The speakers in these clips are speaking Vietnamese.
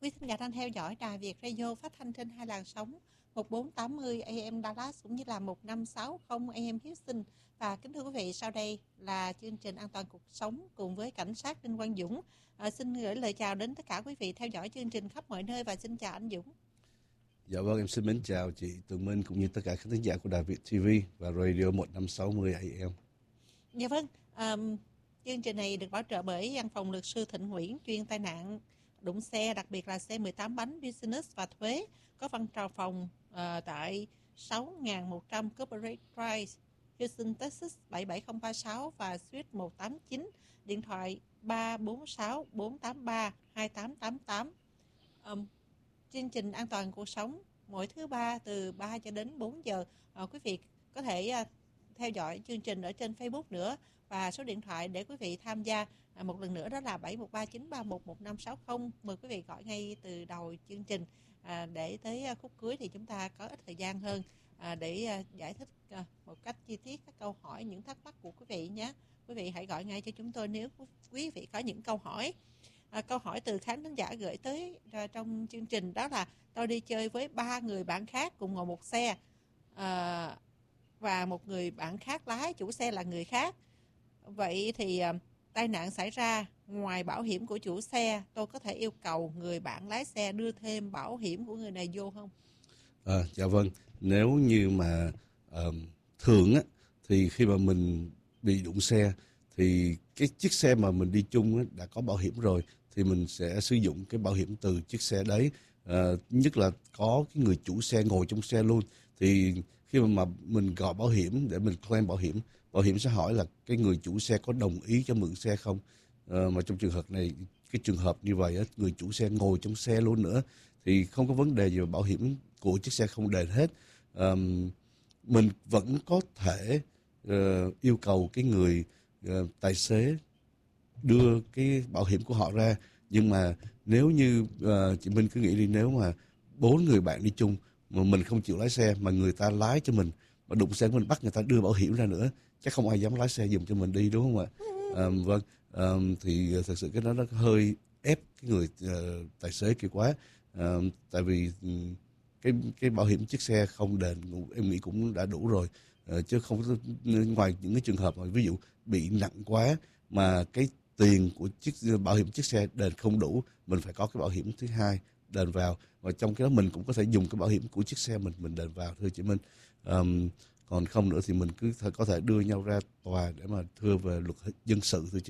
Quý thính giả đang theo dõi Đài Việt Radio phát thanh trên hai làn sóng 1480 AM Dallas cũng như là 1560 AM Houston. Và kính thưa quý vị, sau đây là chương trình An toàn cuộc sống cùng với cảnh sát Đinh Quang Dũng. Xin gửi lời chào đến tất cả quý vị theo dõi chương trình khắp mọi nơi và xin chào anh Dũng. Dạ vâng, em xin mến chào chị Tường Minh cũng như tất cả các thính giả của Đài Việt TV và Radio 1560 AM. Dạ vâng, chương trình này được bảo trợ bởi Văn phòng Luật sư Thịnh Nguyễn chuyên tai nạn đụng xe, đặc biệt là xe 18 bánh Business và thuế, có văn phòng tại 6100 Corporate Drive, Houston, Texas 77036 và Suite 189, điện thoại 346 483 2888. Chương trình An toàn cuộc sống mỗi thứ ba từ 3 cho đến 4 giờ. Quý vị có thể theo dõi chương trình ở trên Facebook nữa, và số điện thoại để quý vị tham gia một lần nữa đó là 713-931-1560. Mời quý vị gọi ngay từ đầu chương trình để tới khúc cuối thì chúng ta có ít thời gian hơn để giải thích một cách chi tiết các câu hỏi, những thắc mắc của quý vị nhé. Quý vị hãy gọi ngay cho chúng tôi nếu quý vị có những câu hỏi. Câu hỏi từ khán thính giả gửi tới trong chương trình đó là: tôi đi chơi với 3 người bạn khác cùng ngồi một xe, và một người bạn khác lái, chủ xe là người khác. Vậy thì tai nạn xảy ra, ngoài bảo hiểm của chủ xe, tôi có thể yêu cầu người bạn lái xe đưa thêm bảo hiểm của người này vô không? Dạ vâng, nếu như mà thường á, thì khi mà mình bị đụng xe thì cái chiếc xe mà mình đi chung á, đã có bảo hiểm rồi thì mình sẽ sử dụng cái bảo hiểm từ chiếc xe đấy. Nhất là có cái người chủ xe ngồi trong xe luôn, thì khi mà mình gọi bảo hiểm để mình claim bảo hiểm sẽ hỏi là cái người chủ xe có đồng ý cho mượn xe không. Mà trong trường hợp này, cái trường hợp như vậy á, người chủ xe ngồi trong xe luôn nữa thì không có vấn đề gì mà bảo hiểm của chiếc xe không đền hết. Mình vẫn có thể yêu cầu cái người tài xế đưa cái bảo hiểm của họ ra, nhưng mà nếu như chị Minh cứ nghĩ đi, nếu mà 4 người bạn đi chung mà mình không chịu lái xe mà người ta lái cho mình, mà đụng xe mình bắt người ta đưa bảo hiểm ra nữa, chắc không ai dám lái xe giùm cho mình đi, đúng không ạ? Vâng, thì thật sự cái đó nó hơi ép cái người tài xế kia quá. Tại vì cái bảo hiểm chiếc xe không đền em nghĩ cũng đã đủ rồi, chứ không ngoài những cái trường hợp mà ví dụ bị nặng quá mà cái tiền của bảo hiểm chiếc xe đền không đủ, mình phải có cái bảo hiểm thứ hai đền vào, và trong cái đó mình cũng có thể dùng cái bảo hiểm của chiếc xe mình đền vào, thưa chị Minh. Còn không nữa thì mình cứ có thể đưa nhau ra tòa để mà thưa về luật dân sự, thưa chị.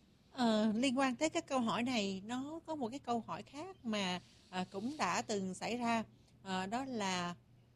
Liên quan tới cái câu hỏi này, nó có một cái câu hỏi khác mà cũng đã từng xảy ra, đó là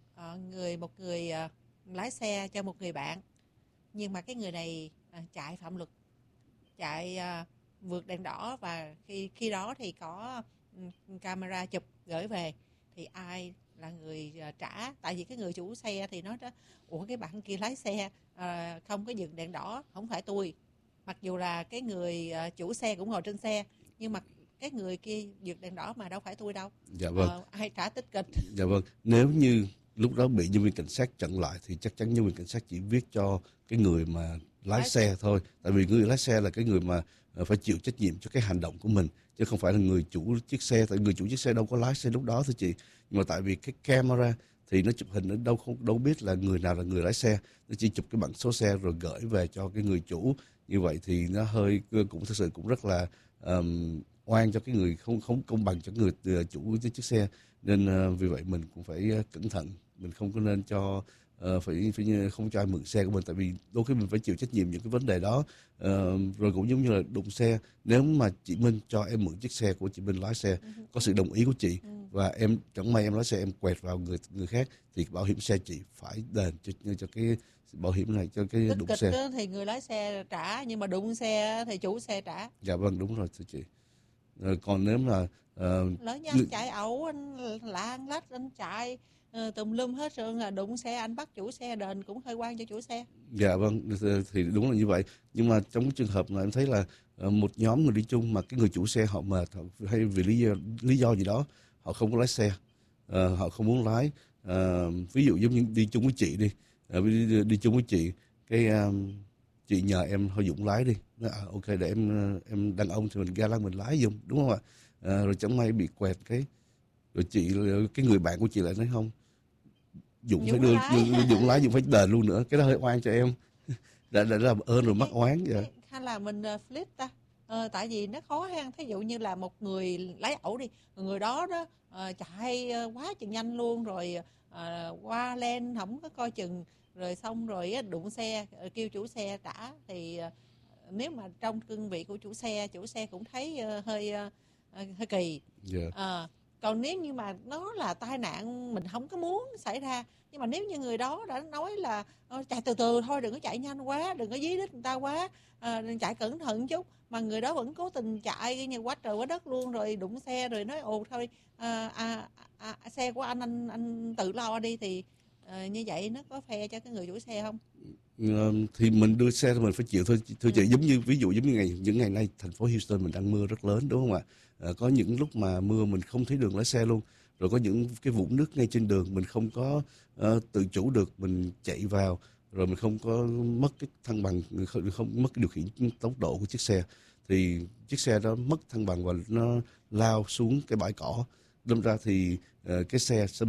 một người lái xe cho một người bạn, nhưng mà cái người này chạy phạm luật, chạy vượt đèn đỏ, và khi đó thì có camera chụp gửi về, thì ai là người trả? Tại vì cái người chủ xe thì nói đó: ủa, cái bạn kia lái xe không có dừng đèn đỏ, không phải tôi. Mặc dù là cái người chủ xe cũng ngồi trên xe, nhưng mà cái người kia vượt đèn đỏ mà đâu phải tôi đâu. Dạ vâng. Ai trả tích kịch? Dạ vâng, nếu như lúc đó bị nhân viên cảnh sát chặn lại thì chắc chắn nhân viên cảnh sát chỉ viết cho cái người mà lái xe thôi. Tại vì người lái xe là cái người mà phải chịu trách nhiệm cho cái hành động của mình, chứ không phải là người chủ chiếc xe. Tại người chủ chiếc xe đâu có lái xe lúc đó, thưa chị. Nhưng mà tại vì cái camera thì nó chụp hình, nó đâu biết là người nào là người lái xe, nó chỉ chụp cái bảng số xe rồi gửi về cho cái người chủ. Như vậy thì nó hơi cũng thực sự cũng rất là oan cho cái người, không công bằng cho người chủ chiếc xe. Nên vì vậy mình cũng phải cẩn thận, mình không có nên cho phải không cho ai mượn xe của mình, tại vì đôi khi mình phải chịu trách nhiệm những cái vấn đề đó. Rồi cũng giống như là đụng xe, nếu mà chị Minh cho em mượn chiếc xe của chị Minh lái xe, có sự đồng ý của chị, và em chẳng may em lái xe em quẹt vào người khác, thì bảo hiểm xe chị phải đền cho cái bảo hiểm này, cho cái đụng xe. Đó thì người lái xe trả, nhưng mà đụng xe thì chủ xe trả. Dạ vâng, đúng rồi thưa chị. Còn nếu là lỡ như anh chạy ẩu, anh lạng lách, anh chạy tùm lum hết rồi là đụng xe, anh bắt chủ xe đền cũng hơi oan cho chủ xe. Dạ vâng, thì đúng là như vậy. Nhưng mà trong cái trường hợp này em thấy là một nhóm người đi chung mà cái người chủ xe họ mệt, hay vì lý do gì đó họ không có lái xe, họ không muốn lái. Ví dụ giống như đi chung với chị đi, đi chung với chị, cái chị nhờ em thôi Dũng lái đi. Nói, ok, để em đàn ông thì mình ga lăng mình lái giùm, đúng không ạ? rồi chẳng may bị quẹt rồi cái người bạn của chị lại nói không, Dũng phải Dũng lái, Dũng phải đền luôn nữa, cái đó hơi oan cho em. đã làm ơn rồi mắc oán vậy. Hay là mình flip ta? Tại vì nó khó ha. Thí dụ như là một người lái ẩu đi, người đó chạy quá chừng nhanh luôn, rồi qua len không có coi chừng, rồi xong rồi đụng xe, kêu chủ xe trả, thì nếu mà trong cương vị của chủ xe cũng thấy hơi kỳ. Còn nếu như mà nó là tai nạn mình không có muốn xảy ra, nhưng mà nếu như người đó đã nói là chạy từ từ thôi, đừng có chạy nhanh quá, đừng có dí đít người ta quá, chạy cẩn thận chút, mà người đó vẫn cố tình chạy như quá trời quá đất luôn, rồi đụng xe rồi nói ồ thôi xe của anh tự lo đi, thì như vậy nó có phe cho cái người chủ xe không? Thì mình đưa xe thì mình phải chịu thôi chị. Giống như ví dụ giống như những ngày nay thành phố Houston mình đang mưa rất lớn, đúng không ạ? Có những lúc mà mưa mình không thấy đường lái xe luôn, rồi có những cái vũng nước ngay trên đường mình không có tự chủ được, mình chạy vào rồi mình không có mất cái thăng bằng, không mất cái điều khiển tốc độ của chiếc xe, thì chiếc xe đó mất thăng bằng và nó lao xuống cái bãi cỏ, đâm ra thì cái xe sẽ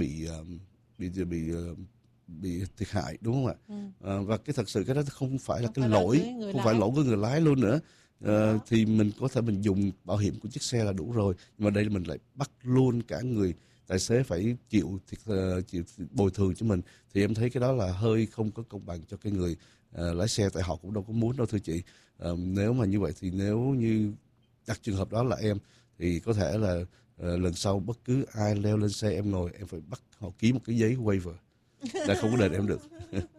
bị thiệt hại, đúng không ạ? Và thật sự cái đó không phải là cái lỗi, không phải lỗi của người lái luôn nữa. Thì mình có thể mình dùng bảo hiểm của chiếc xe là đủ rồi, nhưng mà đây mình lại bắt luôn cả người tài xế phải chịu bồi thường cho mình, thì em thấy cái đó là hơi không có công bằng cho cái người lái xe, tại họ cũng đâu có muốn đâu thưa chị. Nếu mà như vậy thì nếu như đặt trường hợp đó là em, thì có thể là lần sau bất cứ ai leo lên xe em ngồi, em phải bắt họ ký một cái giấy waiver là không có đền em được.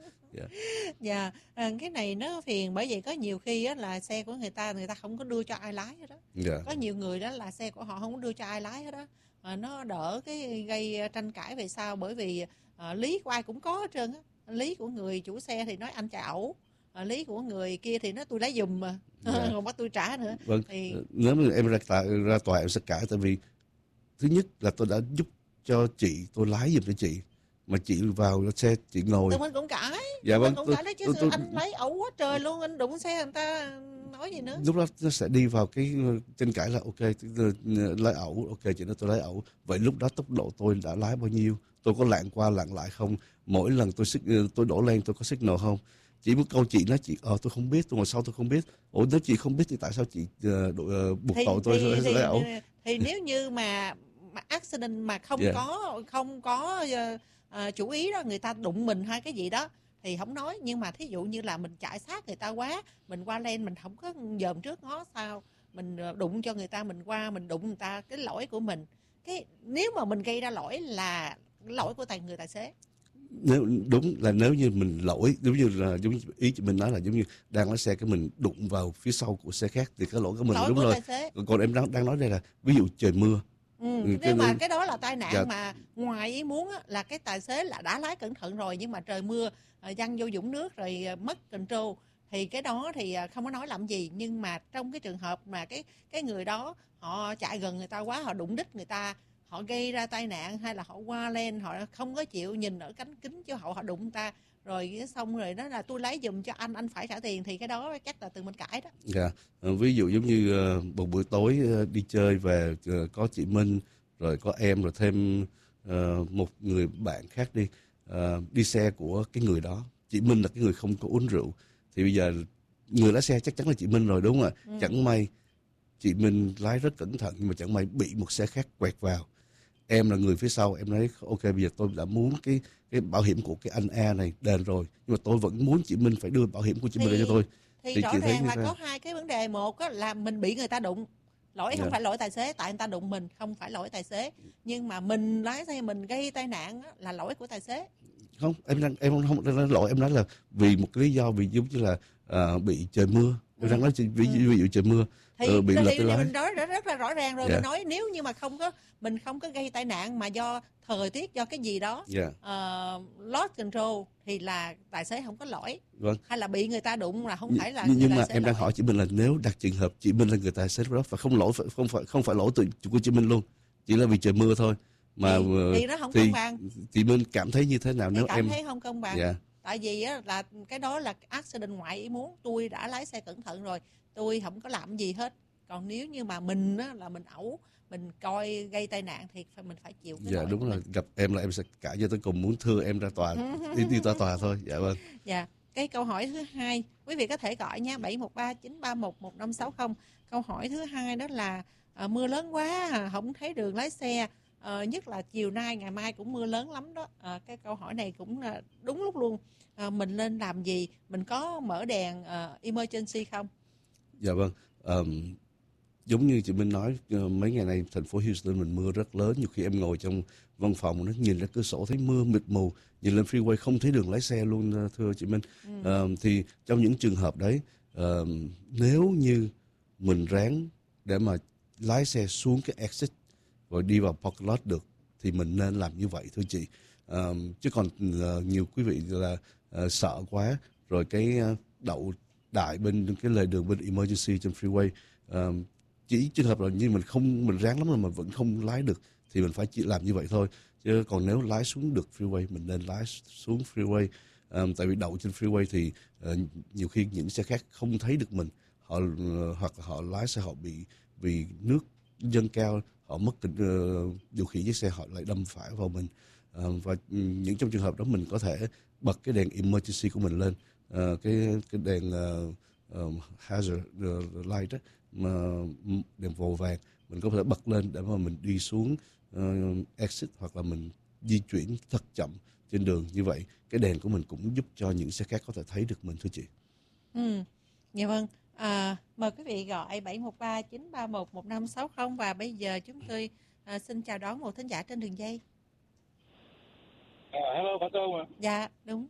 Cái này nó phiền, bởi vì có nhiều khi á, là xe của người ta không có đưa cho ai lái hết đó. Có nhiều người đó là xe của họ không có đưa cho ai lái hết đó, mà nó đỡ cái gây tranh cãi về sau, bởi vì lý của ai cũng có hết trơn á. Lý của người chủ xe thì nói anh chạy ẩu, lý của người kia thì nói tôi lấy giùm mà, còn bắt tôi trả nữa. Vâng. Thì nếu mà em ra tòa em sẽ cãi, tại vì thứ nhất là tôi đã giúp cho chị, tôi lái giùm cho chị, mà chị vào xe chị ngồi. Tụi mình cũng cãi. Dạ vâng. Cũng cãi đấy chứ, anh lấy ẩu quá trời luôn, anh đụng xe người ta nói gì nữa. Lúc đó nó sẽ đi vào cái tranh cãi là ok, lái ẩu, ok chị nói tôi lái ẩu, vậy lúc đó tốc độ tôi đã lái bao nhiêu, tôi có lạng qua lạng lại không, mỗi lần tôi đổ lên tôi có signal không. Chỉ một câu chị nói chị tôi không biết, tôi ngồi sau tôi không biết. Ủa nếu chị không biết thì tại sao chị buộc tội tôi lái ẩu? Thì nếu như mà accident mà không có chủ ý đó, người ta đụng mình hay cái gì đó thì không nói, nhưng mà thí dụ như là mình chạy sát người ta quá, mình qua len mình không có dòm trước ngó sau, mình đụng cho người ta, mình qua mình đụng người ta, cái lỗi của mình. Cái nếu mà mình gây ra lỗi là lỗi của người tài xế. Nếu như mình lỗi, giống như ý mình nói là giống như đang lái xe cái mình đụng vào phía sau của xe khác thì cái lỗi của mình, lỗi đúng của rồi. Tài xế. Còn em đang nói đây là ví dụ trời mưa. Nhưng mà cái đó là tai nạn mà ngoài ý muốn á, là cái tài xế là đã lái cẩn thận rồi, nhưng mà trời mưa văng vô vũng nước rồi mất control, thì cái đó thì không có nói làm gì. Nhưng mà trong cái trường hợp mà cái người đó họ chạy gần người ta quá, họ đụng đít người ta, họ gây ra tai nạn, hay là họ qua len, họ không có chịu nhìn ở cánh kính chiếu hậu, họ đụng người ta rồi xong rồi đó là tôi lấy giùm cho anh phải trả tiền, thì cái đó chắc là từ mình cãi đó. Ví dụ giống như một buổi tối đi chơi về, có chị Minh rồi có em rồi thêm một người bạn khác đi xe của cái người đó. Chị Minh là cái người không có uống rượu, thì bây giờ người lái xe chắc chắn là chị Minh rồi, đúng không ạ? Chẳng may chị Minh lái rất cẩn thận, nhưng mà chẳng may bị một xe khác quẹt vào. Em là người phía sau, em nói ok bây giờ tôi đã muốn cái bảo hiểm của cái anh A này đền rồi, nhưng mà tôi vẫn muốn chị Minh phải đưa bảo hiểm của chị Minh cho tôi. Thì rõ ràng là có hai cái vấn đề. Một là mình bị người ta đụng, lỗi không phải lỗi tài xế, tại người ta đụng mình, không phải lỗi tài xế. Nhưng mà mình lái xe mình gây tai nạn là lỗi của tài xế. Không, em không nói lỗi, em nói là vì một cái lý do, vì giống như là bị trời mưa. Em đang nói ví dụ trời mưa thì bị lật cái lái. Mình nói rất là rõ ràng rồi. Mình nói nếu như mà mình không có gây tai nạn mà do thời tiết, do cái gì đó lost control, thì là tài xế không có lỗi. Vâng. Hay là bị người ta đụng là không phải là nhưng mà em đang lỗi. hỏi chị Minh là nếu đặt trường hợp chị Minh là người tài xế đó và không phải lỗi của chị Minh luôn, chỉ là vì trời mưa thôi, mà thì nó không công bằng. Chị Minh cảm thấy như thế nào nếu cảm thấy không công bằng? Tại vì là cái đó là accident ngoại ý muốn, tôi đã lái xe cẩn thận rồi, tôi không có làm gì hết. Còn nếu như mà mình á, là mình ẩu, mình coi gây tai nạn thì mình phải chịu cái Dạ lỗi đúng của là mình. gặp em là em sẽ cãi cho tới cùng, muốn thưa em ra tòa, đi ra tòa thôi. Dạ vâng. Dạ. Cái câu hỏi thứ hai, quý vị có thể gọi nha, 713-931-1560. Câu hỏi thứ hai đó là mưa lớn quá, không thấy đường lái xe, nhất là chiều nay, ngày mai cũng mưa lớn lắm đó. Cái câu hỏi này cũng đúng lúc luôn. Mình nên làm gì? Mình có mở đèn emergency không? Dạ vâng. Giống như chị Minh nói, mấy ngày nay thành phố Houston mình mưa rất lớn, nhiều khi em ngồi trong văn phòng nó nhìn ra cửa sổ thấy mưa mịt mù, nhìn lên freeway không thấy đường lái xe luôn, thưa chị Minh. Thì trong những trường hợp đấy, nếu như mình ráng để mà lái xe xuống cái exit rồi đi vào parking lot được thì mình nên làm như vậy, thưa chị. Chứ còn nhiều quý vị là sợ quá rồi cái đậu đại bên cái lề đường bên emergency trên freeway. Chỉ trường hợp là như mình ráng lắm là mình vẫn không lái được thì mình phải chỉ làm như vậy thôi. Chứ còn nếu lái xuống được freeway mình nên lái xuống freeway. Tại vì đậu trên freeway thì nhiều khi những xe khác không thấy được mình, hoặc là họ lái xe họ bị nước dâng cao, họ mất điều khiển chiếc xe, họ lại đâm phải vào mình. Và những trong trường hợp đó mình có thể bật cái đèn emergency của mình lên, cái đèn hazard light đó, mà đèn màu vàng mình có thể bật lên để mà mình đi xuống exit, hoặc là mình di chuyển thật chậm trên đường. Như vậy cái đèn của mình cũng giúp cho những xe khác có thể thấy được mình, thưa chị. Dạ vâng. Mời quý vị gọi 713-931-1560 và bây giờ chúng tôi xin chào đón một thính giả trên đường dây. Hello, bà Tôn ạ. Dạ, đúng.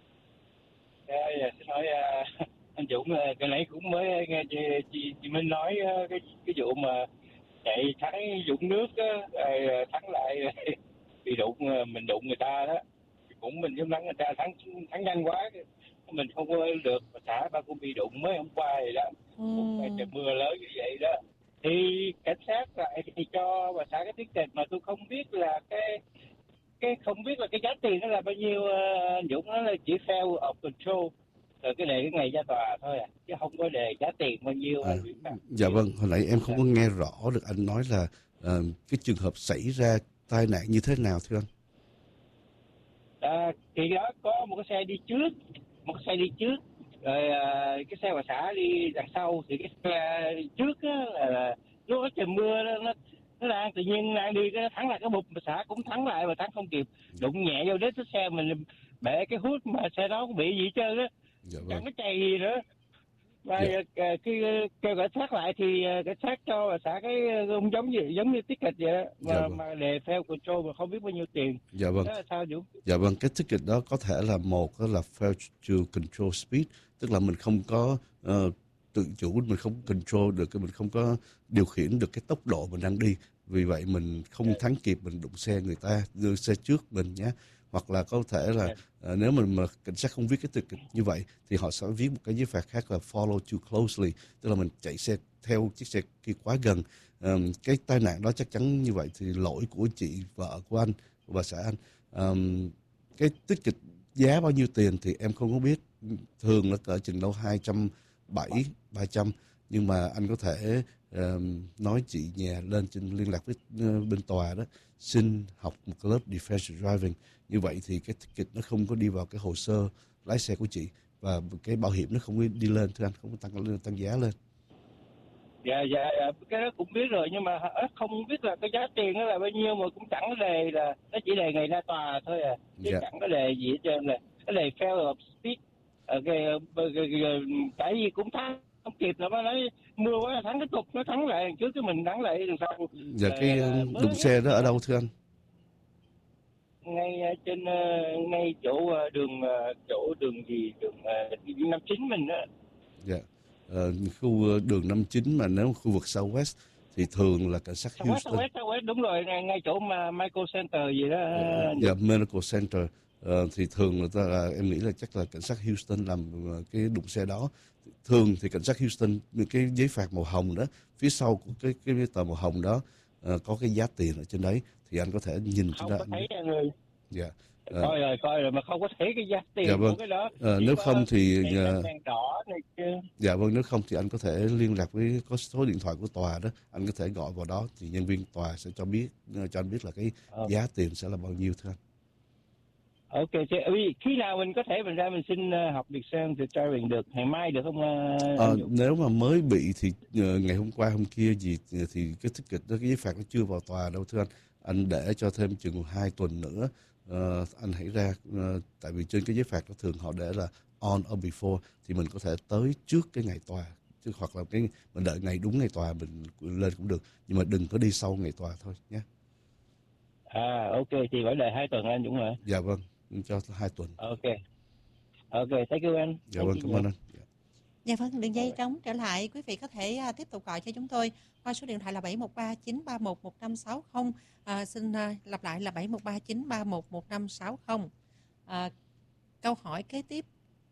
Xin hỏi anh Dũng, cái nãy cũng mới nghe chị Minh nói cái vụ mà chạy thắng Dũng nước á, thắng lại bị đụng, mình đụng người ta đó, cũng mình giống thắng người ta, thắng nhanh quá, mình không có được, mà xã ba cũng bị đụng mới hôm qua vậy đó, trời mưa lớn như vậy đó, thì cảnh sát lại thì cho bà xã cái tiết kịch mà tôi không biết là không biết là cái giá tiền nó là bao nhiêu. Anh Dũng nói là chỉ fail of control, rồi cái đề cái ngày ra tòa thôi chứ không có đề giá tiền bao nhiêu. Dạ vâng, hồi nãy em không có nghe rõ được anh nói là cái trường hợp xảy ra tai nạn như thế nào thưa anh? Thì đó có một cái xe đi trước, rồi cái xe bà xã đi đằng sau, thì cái xe trước á là lúc đó trời mưa nó đang tự nhiên đang đi cái thắng lại cái bụp, bà xã cũng thắng lại mà thắng không kịp, đụng nhẹ vô đến cái xe mình, bể cái hút mà xe đó cũng bị gì hết trơn á. Dạ vâng. Chẳng có chạy gì nữa. Và khi kêu cảnh sát lại thì cảnh sát cho bà xã cái giống như ticket vậy đó, mà đề fail control mà không biết bao nhiêu tiền. Dạ vâng. Đó là sao Dũng? Dạ vâng, cái ticket đó có thể là một đó là fail to control speed, tức là mình không có tự chủ, mình không control được, mình không có điều khiển được cái tốc độ mình đang đi, vì vậy mình không thắng kịp, mình đụng xe người ta, đưa xe trước mình nhé. Hoặc là có thể là nếu mà cảnh sát không viết cái ticket như vậy thì họ sẽ viết một cái giấy phạt khác là follow too closely, tức là mình chạy xe theo chiếc xe kia quá gần. Cái tai nạn đó chắc chắn như vậy thì lỗi của chị vợ của anh, của bà xã anh. Cái ticket giá bao nhiêu tiền thì em không có biết, thường là cỡ chừng đâu 270, 300, nhưng mà anh có thể nói chị nhà lên liên lạc với bên tòa đó, xin học một lớp defensive driving. Như vậy thì cái ticket nó không có đi vào cái hồ sơ lái xe của chị, và cái bảo hiểm nó không có đi lên, thưa anh, không có tăng giá lên. Dạ, cái đó cũng biết rồi, nhưng mà không biết là cái giá tiền đó là bao nhiêu, mà cũng chẳng có đề là, nó chỉ đề ngày ra tòa thôi chứ chẳng có đề gì hết trơn. Là cái đề fail of speed, cái gì cũng thắng không kịp, là nó nói mưa quá thắng cái cục, nó thắng lại trước cái mình thắng lại đằng sau. Dạ, cái đụng xe đó ở đâu thưa anh? Ngay trên ngay chỗ đường gì, đường 59 mình đó. Dạ. Khu đường 59 mà nếu khu vực Southwest thì thường là cảnh sát Houston. Southwest đúng rồi, ngay chỗ mà Medical Center gì đó. Dạ, Medical Center. Thì thường là em nghĩ là chắc là cảnh sát Houston làm cái đụng xe đó. Thường thì cảnh sát Houston, cái giấy phạt màu hồng đó, phía sau của cái tờ màu hồng đó có cái giá tiền ở trên đấy, thì anh có thể nhìn trên đó. Không có thấy người. Dạ. coi rồi mà không có thấy cái giá tiền Dạ vâng. của cái đó. Nếu không thì đèn đỏ này chứ. dạ vâng, nếu không thì anh có thể liên lạc với có số điện thoại của tòa đó, anh có thể gọi vào đó thì nhân viên tòa sẽ cho anh biết là cái giá tiền sẽ là bao nhiêu thưa anh. Ok, khi nào mình có thể mình ra mình xin học việc xem thì driving được, ngày mai được không? Nếu mà mới bị thì ngày hôm qua hôm kia gì thì cái ticket đó, cái giấy phạt nó chưa vào tòa đâu thưa anh. Anh để cho thêm chừng 2 tuần nữa anh hãy ra, tại vì trên cái giấy phạt nó thường họ để là on or before, thì mình có thể tới trước cái ngày tòa, chứ hoặc là mình đợi đúng ngày tòa mình lên cũng được, nhưng mà đừng có đi sau ngày tòa thôi nhé. Ok, thì phải đợi 2 tuần anh Dũng hả? Dạ vâng, cho 2 tuần. Ok, thank you anh. Dạ vâng, cảm ơn anh. Dạ vâng, đường dây trống trở lại, quý vị có thể tiếp tục gọi cho chúng tôi qua số điện thoại là 713-931-1560. Xin lặp lại là 713-931-1560. Câu hỏi kế tiếp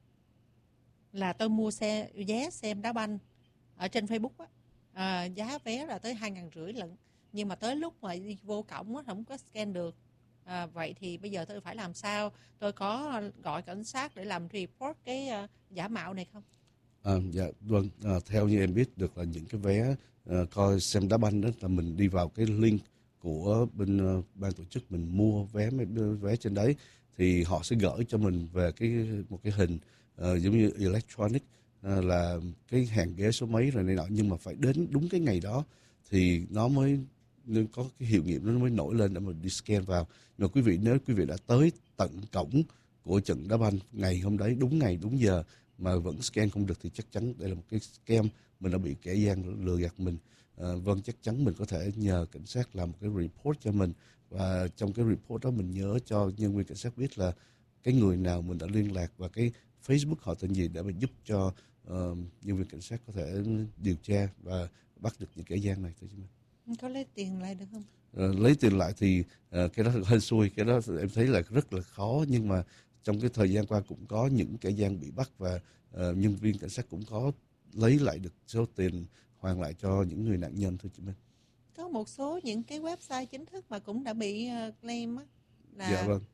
là tôi mua vé xem đá banh ở trên Facebook á, giá vé là tới 2.500 lận, nhưng mà tới lúc mà đi vô cổng á, không có scan được. Vậy thì bây giờ tôi phải làm sao? Tôi có gọi cảnh sát để làm report cái giả mạo này không? Dạ vâng, theo như em biết được là những cái vé coi xem đá banh đó là mình đi vào cái link của bên ban tổ chức, mình mua vé trên đấy thì họ sẽ gửi cho mình về một cái hình giống như electronic, là cái hàng ghế số mấy rồi này nọ, nhưng mà phải đến đúng cái ngày đó thì nó mới nên có cái hiệu nghiệm, nó mới nổi lên để mà đi scan vào. Nhưng mà nếu quý vị đã tới tận cổng của trận đá banh ngày hôm đấy, đúng ngày đúng giờ mà vẫn scan không được thì chắc chắn đây là một cái scam, mình đã bị kẻ gian lừa gạt mình. Vâng, chắc chắn mình có thể nhờ cảnh sát làm một cái report cho mình, và trong cái report đó mình nhớ cho nhân viên cảnh sát biết là cái người nào mình đã liên lạc và cái Facebook họ tên gì, để mà giúp cho nhân viên cảnh sát có thể điều tra và bắt được những kẻ gian này. Có lấy tiền lại được không? Lấy tiền lại thì cái đó hên xui, cái đó em thấy là rất là khó, nhưng mà trong cái thời gian qua cũng có những kẻ gian bị bắt và nhân viên cảnh sát cũng có lấy lại được số tiền, hoàn lại cho những người nạn nhân thôi chị Minh. Có một số những cái website chính thức mà cũng đã bị claim á, là dạ vâng.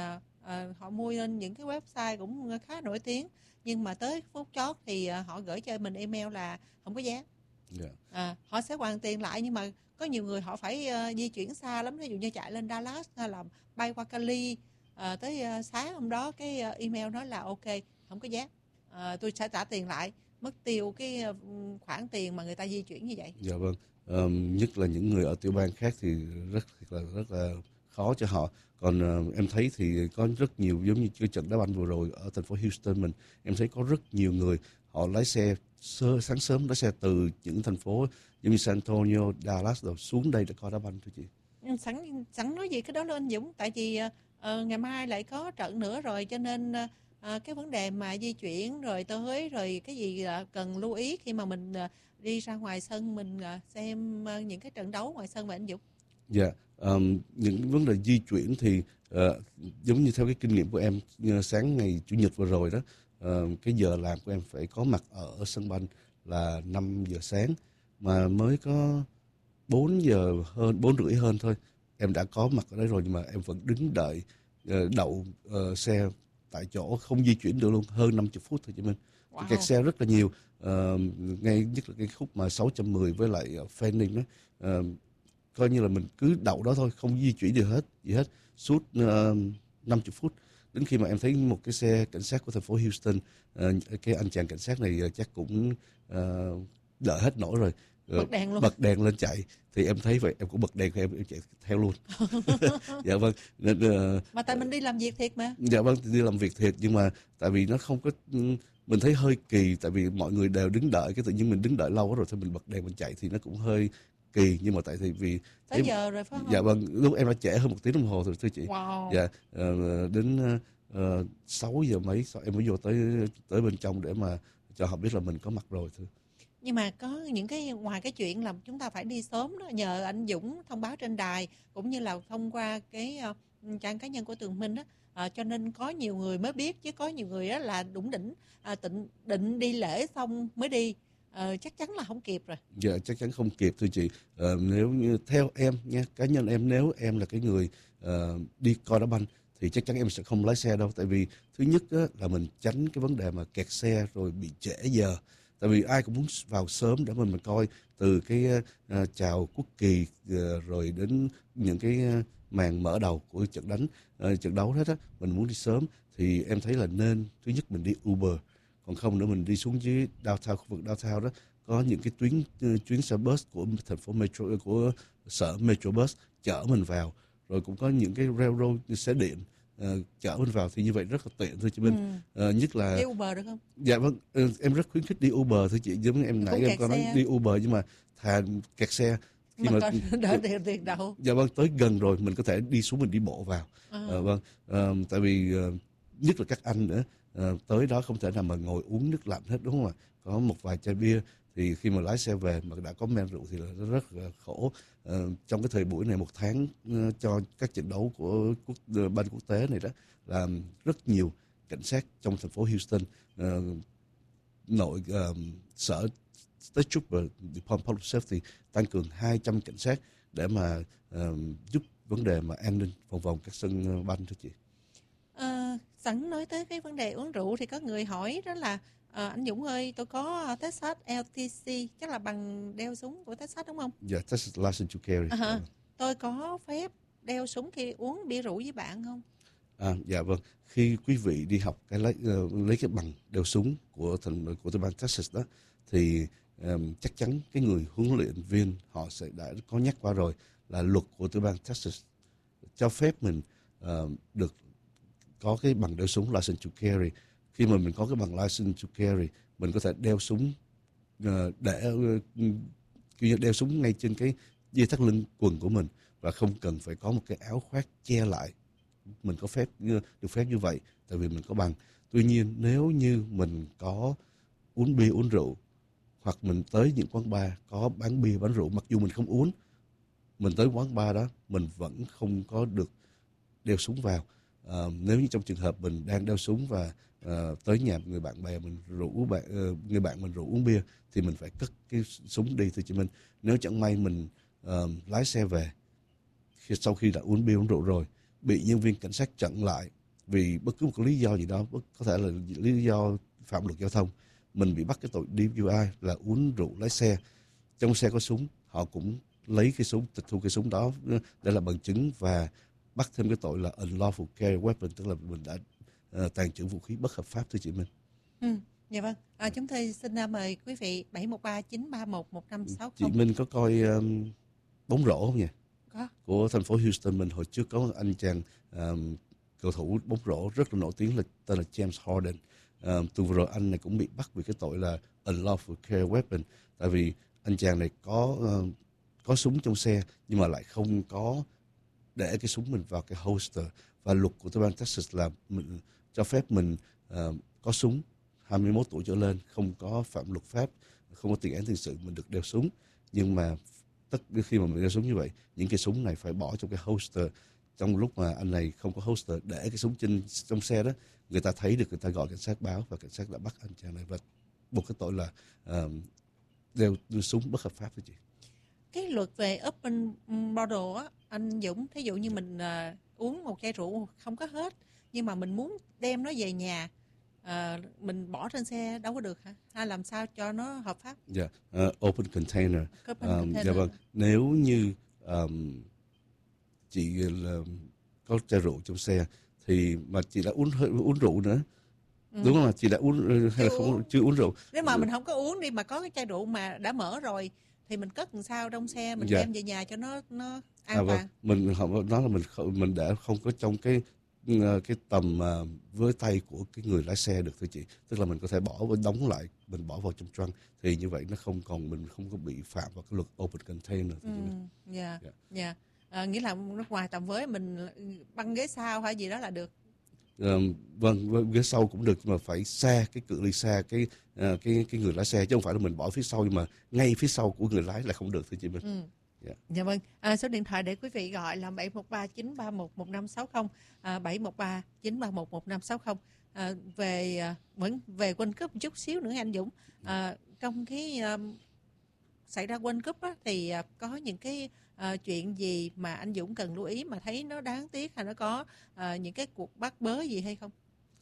Họ mua lên những cái website cũng khá nổi tiếng, nhưng mà tới phút chót thì họ gửi cho mình email là không có vé. Họ sẽ hoàn tiền lại, nhưng mà có nhiều người họ phải di chuyển xa lắm, ví dụ như chạy lên Dallas hay là bay qua Cali, tới sáng hôm đó cái email nói là ok, không có vé, tôi sẽ trả tiền lại, mất tiêu cái khoản tiền mà người ta di chuyển như vậy. Dạ vâng, nhất là những người ở tiểu bang khác thì rất là khó cho họ. Còn em thấy thì có rất nhiều, giống như cái trận đá banh vừa rồi ở thành phố Houston em thấy có rất nhiều người họ lái xe sáng sớm, lái xe từ những thành phố giống như San Antonio, Dallas rồi xuống đây để coi đá banh thôi chị. Sẵn nói gì cái đó lên anh Dũng, tại vì ngày mai lại có trận nữa rồi, cho nên cái vấn đề mà di chuyển rồi tới rồi cái gì cần lưu ý khi mà mình đi ra ngoài sân mình xem những cái trận đấu ngoài sân vậy anh Dũng? Dạ, những vấn đề di chuyển thì giống như theo cái kinh nghiệm của em, sáng ngày Chủ nhật vừa rồi đó, cái giờ làm của em phải có mặt ở sân banh là 5 giờ sáng, mà mới có 4 rưỡi hơn thôi. Em đã có mặt ở đấy rồi, nhưng mà em vẫn đứng đợi đậu xe tại chỗ, không di chuyển được luôn, hơn 50 phút thôi chị Minh. Wow. Kẹt xe rất là nhiều, ngay nhất là cái khúc mà 610 với lại Fanning đó, coi như là mình cứ đậu đó thôi, không di chuyển được gì hết suốt 50 phút. Đến khi mà em thấy một cái xe cảnh sát của thành phố Houston, cái anh chàng cảnh sát này chắc cũng đợi hết nổi rồi, bật đèn lên chạy, thì em thấy vậy em cũng bật đèn của em chạy theo luôn. Dạ vâng. Nên, mà tại mình đi làm việc thiệt mà. Dạ vâng, đi làm việc thiệt, nhưng mà tại vì nó không có, mình thấy hơi kỳ, tại vì mọi người đều đứng đợi, cái tự nhiên mình đứng đợi lâu quá rồi thôi mình bật đèn mình chạy thì nó cũng hơi kỳ. Nhưng mà tại vì tới giờ rồi phải không? Dạ vâng, lúc em đã trễ hơn 1 tiếng đồng hồ rồi thưa chị. Wow. Dạ, đến 6 giờ mấy em mới vô tới bên trong để mà cho họ biết là mình có mặt rồi thưa. Nhưng mà có những cái ngoài cái chuyện là chúng ta phải đi sớm đó, nhờ anh Dũng thông báo trên đài cũng như là thông qua cái trang cá nhân của Tường Minh đó, cho nên có nhiều người mới biết, chứ có nhiều người đó là đủng đỉnh định đi lễ xong mới đi, chắc chắn là không kịp rồi. Dạ, chắc chắn không kịp thưa chị. Nếu như theo em nha, cá nhân em, nếu em là cái người đi coi đá banh thì chắc chắn em sẽ không lái xe đâu. Tại vì thứ nhất á, là mình tránh cái vấn đề mà kẹt xe rồi bị trễ giờ. Tại vì ai cũng muốn vào sớm để mình coi từ cái chào quốc kỳ rồi đến những cái màn mở đầu của trận đấu hết á, mình muốn đi sớm thì em thấy là nên thứ nhất mình đi Uber, còn không nữa mình đi xuống dưới downtown, khu vực downtown đó có những cái chuyến xe bus của thành phố Metro, của sở Metrobus chở mình vào, rồi cũng có những cái railroad xe điện chở mình vào, thì như vậy rất là tiện thưa chị Minh. Nhất là đi Uber được không? dạ vâng, em rất khuyến khích đi Uber thưa chị. Giống như em nãy em có nói đi Uber, nhưng mà thà kẹt xe khi mà đỡ tiền đâu. Dạ vâng, tới gần rồi mình có thể đi xuống, mình đi bộ vào. Vâng, tại vì nhất là các anh nữa, tới đó không thể nào mà ngồi uống nước lạnh hết, đúng không ạ? Có một vài chai bia thì khi mà lái xe về mà đã có men rượu thì là rất là khổ. Trong cái thời buổi này, một tháng cho các trận đấu của banh quốc tế này đó, là rất nhiều cảnh sát trong thành phố Houston, sở State Trooper, Department of Public Safety tăng cường 200 cảnh sát để mà giúp vấn đề mà an ninh phòng vòng các sân banh thưa chị. Sẵn nói tới cái vấn đề uống rượu thì có người hỏi đó là anh Dũng ơi, tôi có Texas LTC, chắc là bằng đeo súng của Texas đúng không? Dạ, Texas License to Carry. Tôi có phép đeo súng khi uống bia rượu với bạn không? Dạ vâng, khi quý vị đi học lấy cái bằng đeo súng của bang Texas đó, thì chắc chắn cái người huấn luyện viên họ đã có nhắc qua rồi, là luật của tiểu bang Texas cho phép mình được có cái bằng đeo súng license to carry. Khi mà mình có cái bằng license to carry, mình có thể đeo súng đeo súng ngay trên cái dây thắt lưng quần của mình, và không cần phải có một cái áo khoác che lại. Mình có được phép như vậy tại vì mình có bằng. Tuy nhiên nếu như mình có uống bia uống rượu, hoặc mình tới những quán bar có bán bia bán rượu, mặc dù mình không uống, mình tới quán bar đó mình vẫn không có được đeo súng vào. Nếu như trong trường hợp mình đang đeo súng và tới nhà người bạn bè mình người bạn mình rủ uống bia, thì mình phải cất cái súng đi thưa chị Minh. Nếu chẳng may mình lái xe về sau khi đã uống bia uống rượu rồi, bị nhân viên cảnh sát chặn lại vì bất cứ một cái lý do gì đó, có thể là lý do phạm luật giao thông, mình bị bắt cái tội DUI là uống rượu lái xe, trong xe có súng, họ cũng lấy cái súng, tịch thu cái súng đó để là bằng chứng, và bắt thêm cái tội là unlawful carry weapon, tức là mình đã tàng trữ vũ khí bất hợp pháp thưa chị Minh. Dạ vâng. Chúng tôi xin mời quý vị 713-931-1560. Chị Minh có coi bóng rổ không nhỉ? Có. Của thành phố Houston mình hồi trước có anh chàng cầu thủ bóng rổ rất là nổi tiếng, là tên là James Harden. Từ vừa rồi anh này cũng bị bắt vì cái tội là unlawful carry weapon, tại vì anh chàng này có súng trong xe nhưng mà lại không có để cái súng mình vào cái holster, và luật của tiểu bang Texas là mình cho phép mình có súng 21 tuổi trở lên, không có phạm luật pháp, không có tiền án tiền sự, mình được đeo súng. Nhưng mà khi mà mình đeo súng như vậy, những cái súng này phải bỏ trong cái holster. Trong lúc mà anh này không có holster, để cái súng trong xe đó, người ta thấy được, người ta gọi cảnh sát báo, và cảnh sát đã bắt anh chàng này và buộc cái tội là đeo súng bất hợp pháp thưa chị. Cái luật về open bottle á, anh Dũng, thí dụ như mình uống một chai rượu không có hết, nhưng mà mình muốn đem nó về nhà, mình bỏ trên xe đâu có được hả? Hay làm sao cho nó hợp pháp? Dạ, open container. Container. Dạ vâng, nếu như chị có chai rượu trong xe thì mà chị đã uống rượu nữa, đúng không? Chị đã uống hay là chưa uống rượu? Nếu mà mình không có uống đi, mà có cái chai rượu mà đã mở rồi thì mình cất làm sao trong xe, mình đem về nhà cho nó an toàn. Vâng. Mình nói là mình đã không có trong cái tầm với tay của cái người lái xe được thưa chị. Tức là mình có thể đóng lại, mình bỏ vào trong trunk, thì như vậy nó mình không có bị phạm vào cái luật open container. Dạ. Nghĩa là ngoài tầm với mình băng ghế sau hay gì đó là được. Vâng, ghế sau cũng được, nhưng mà phải xa, cái cự ly xa cái người lái xe, chứ không phải là mình bỏ phía sau, nhưng mà ngay phía sau của người lái là không được thưa chị Minh. Dạ vâng. Số điện thoại để quý vị gọi là 713-931-1560, 713-931-1560. Về World Cup một chút xíu nữa anh Dũng. Trong cái xảy ra World Cup á, thì có những cái chuyện gì mà anh Dũng cần lưu ý mà thấy nó đáng tiếc, hay nó có những cái cuộc bắt bớ gì hay không?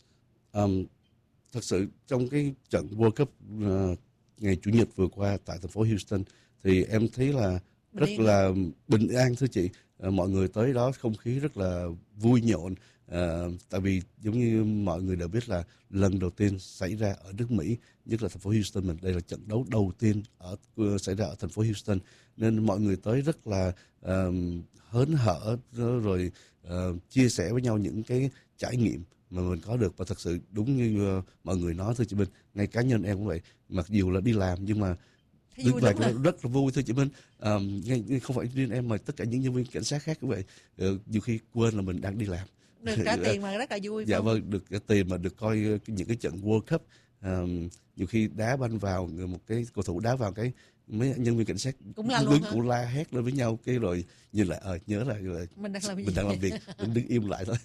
Thật sự trong cái trận World Cup ngày Chủ nhật vừa qua tại thành phố Houston thì em thấy là rất là bình an thưa chị. Mọi người tới đó không khí rất là vui nhộn. Tại vì giống như mọi người đều biết là lần đầu tiên xảy ra ở nước Mỹ, nhất là thành phố Houston mình, đây là trận đấu đầu tiên xảy ra ở thành phố Houston, nên mọi người tới rất là hớn hở rồi chia sẻ với nhau những cái trải nghiệm mà mình có được. Và thật sự đúng như mọi người nói thưa chị Minh, ngay cá nhân em cũng vậy, mặc dù là đi làm nhưng mà đứng về rất là vui thưa chị Minh. Không phải riêng em mà tất cả những nhân viên cảnh sát khác cũng vậy. Nhiều khi quên là mình đang đi làm, được trả tiền mà rất là vui. Dạ vâng, được trả tiền mà được coi những cái trận World Cup. Nhiều khi đá banh vào, một cái cầu thủ đá vào cái mấy nhân viên cảnh sát cũng la đứng cũng la hét lên với nhau, cái rồi nhìn lại nhớ là mình đang làm việc, mình đứng im lại thôi.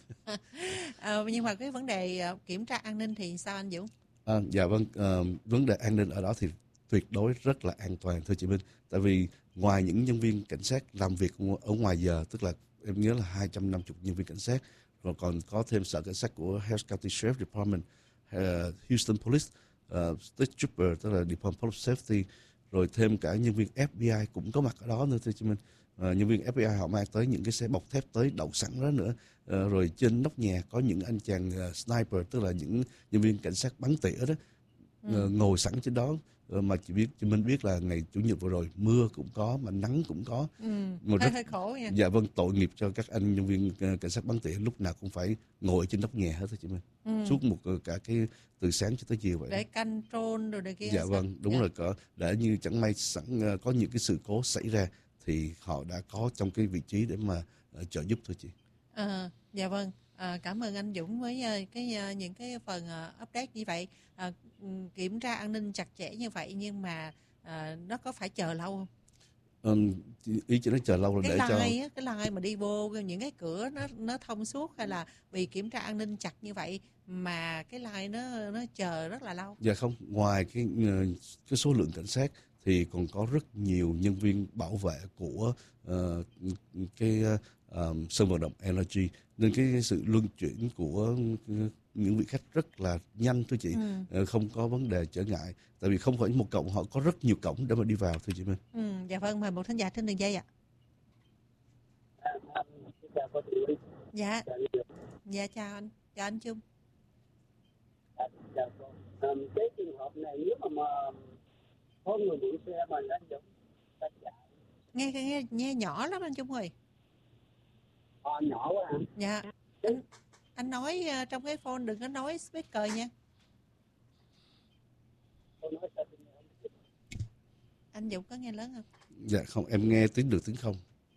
Nhưng mà cái vấn đề kiểm tra an ninh thì sao anh Dũng? Dạ vâng, vấn đề an ninh ở đó thì tuyệt đối rất là an toàn thưa chị Minh. Tại vì ngoài những nhân viên cảnh sát làm việc ở ngoài giờ, tức là em nhớ là 250 nhân viên cảnh sát, rồi còn có thêm sở cảnh sát của Harris County Sheriff Department, Houston Police, State Trooper, tức là Department of Safety, rồi thêm cả nhân viên FBI cũng có mặt ở đó nữa thưa chị Minh. Nhân viên FBI họ mang tới những cái xe bọc thép tới đậu sẵn đó nữa. Rồi trên nóc nhà có những anh chàng sniper, tức là những nhân viên cảnh sát bắn tỉa đó, ngồi sẵn trên đó. Mà chị Minh biết là ngày Chủ nhật vừa rồi mưa cũng có mà nắng cũng có. Hơi khổ nha. Dạ vâng, tội nghiệp cho các anh nhân viên cảnh sát bắn tỉa, lúc nào cũng phải ngồi trên nóc nhà hết thưa chị Minh. Suốt cả cái từ sáng cho tới chiều vậy. Để canh trôn rồi này kia. Dạ vâng, đúng rồi, để như chẳng may có những cái sự cố xảy ra thì họ đã có trong cái vị trí để mà trợ giúp thôi chị. Dạ vâng, cảm ơn anh Dũng với những cái phần update như vậy. Kiểm tra an ninh chặt chẽ như vậy nhưng mà nó có phải chờ lâu không? Ý chị nói chờ lâu là để cho cái line mà đi vô những cái cửa nó thông suốt, hay là vì kiểm tra an ninh chặt như vậy mà cái line nó chờ rất là lâu? Dạ không, ngoài cái số lượng cảnh sát thì còn có rất nhiều nhân viên bảo vệ của sân vận động Energy, nên cái sự luân chuyển của những vị khách rất là nhanh thưa chị. Không có vấn đề trở ngại, tại vì không phải một cổng, họ có rất nhiều cổng để mà đi vào thưa chị Minh. Dạ vâng, mời một thính giả trên đường dây ạ. Dạ chào anh Trung. Cái trường hợp này nếu mà có người mượn xe mà anh Dũng nghe nhỏ lắm anh Trung ơi. Nhỏ quá hả? Dạ. Anh nói trong cái phone, đừng có nói speaker nha. Anh Dũng có nghe lớn không? Dạ không, em nghe tiếng được tiếng không.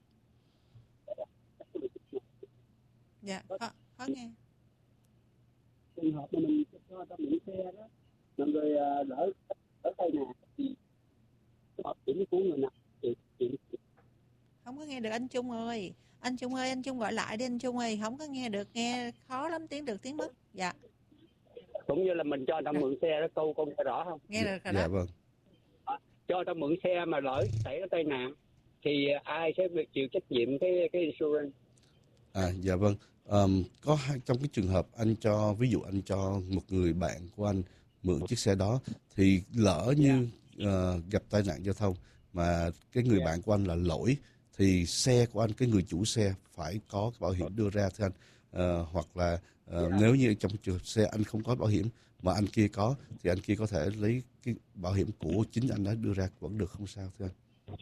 Dạ, khó nghe. Trường hợp mà mình cho ta mượn xe đó, mọi người lỡ tay nào thì bảo hiểm của người nào thì không có nghe được anh Trung ơi. Anh Trung gọi lại đi anh Trung ơi, không có nghe được, nghe khó lắm, tiếng được tiếng mất. Dạ. Cũng như là mình cho người ta mượn xe đó, câu con nghe rõ không? Nghe được rồi đó. Dạ vâng. Cho người ta mượn xe mà lỡ xảy ra tai nạn thì ai sẽ chịu trách nhiệm cái insurance? Dạ vâng. Có trong cái trường hợp ví dụ anh cho một người bạn của anh mượn chiếc xe đó, thì lỡ như gặp tai nạn giao thông mà cái người bạn của anh là lỗi, thì xe của anh, cái người chủ xe phải có cái bảo hiểm đưa ra thưa anh. Hoặc là nếu như trong trường hợp xe anh không có bảo hiểm mà anh kia có, thì anh kia có thể lấy cái bảo hiểm của chính anh đã đưa ra vẫn được, không sao thưa anh.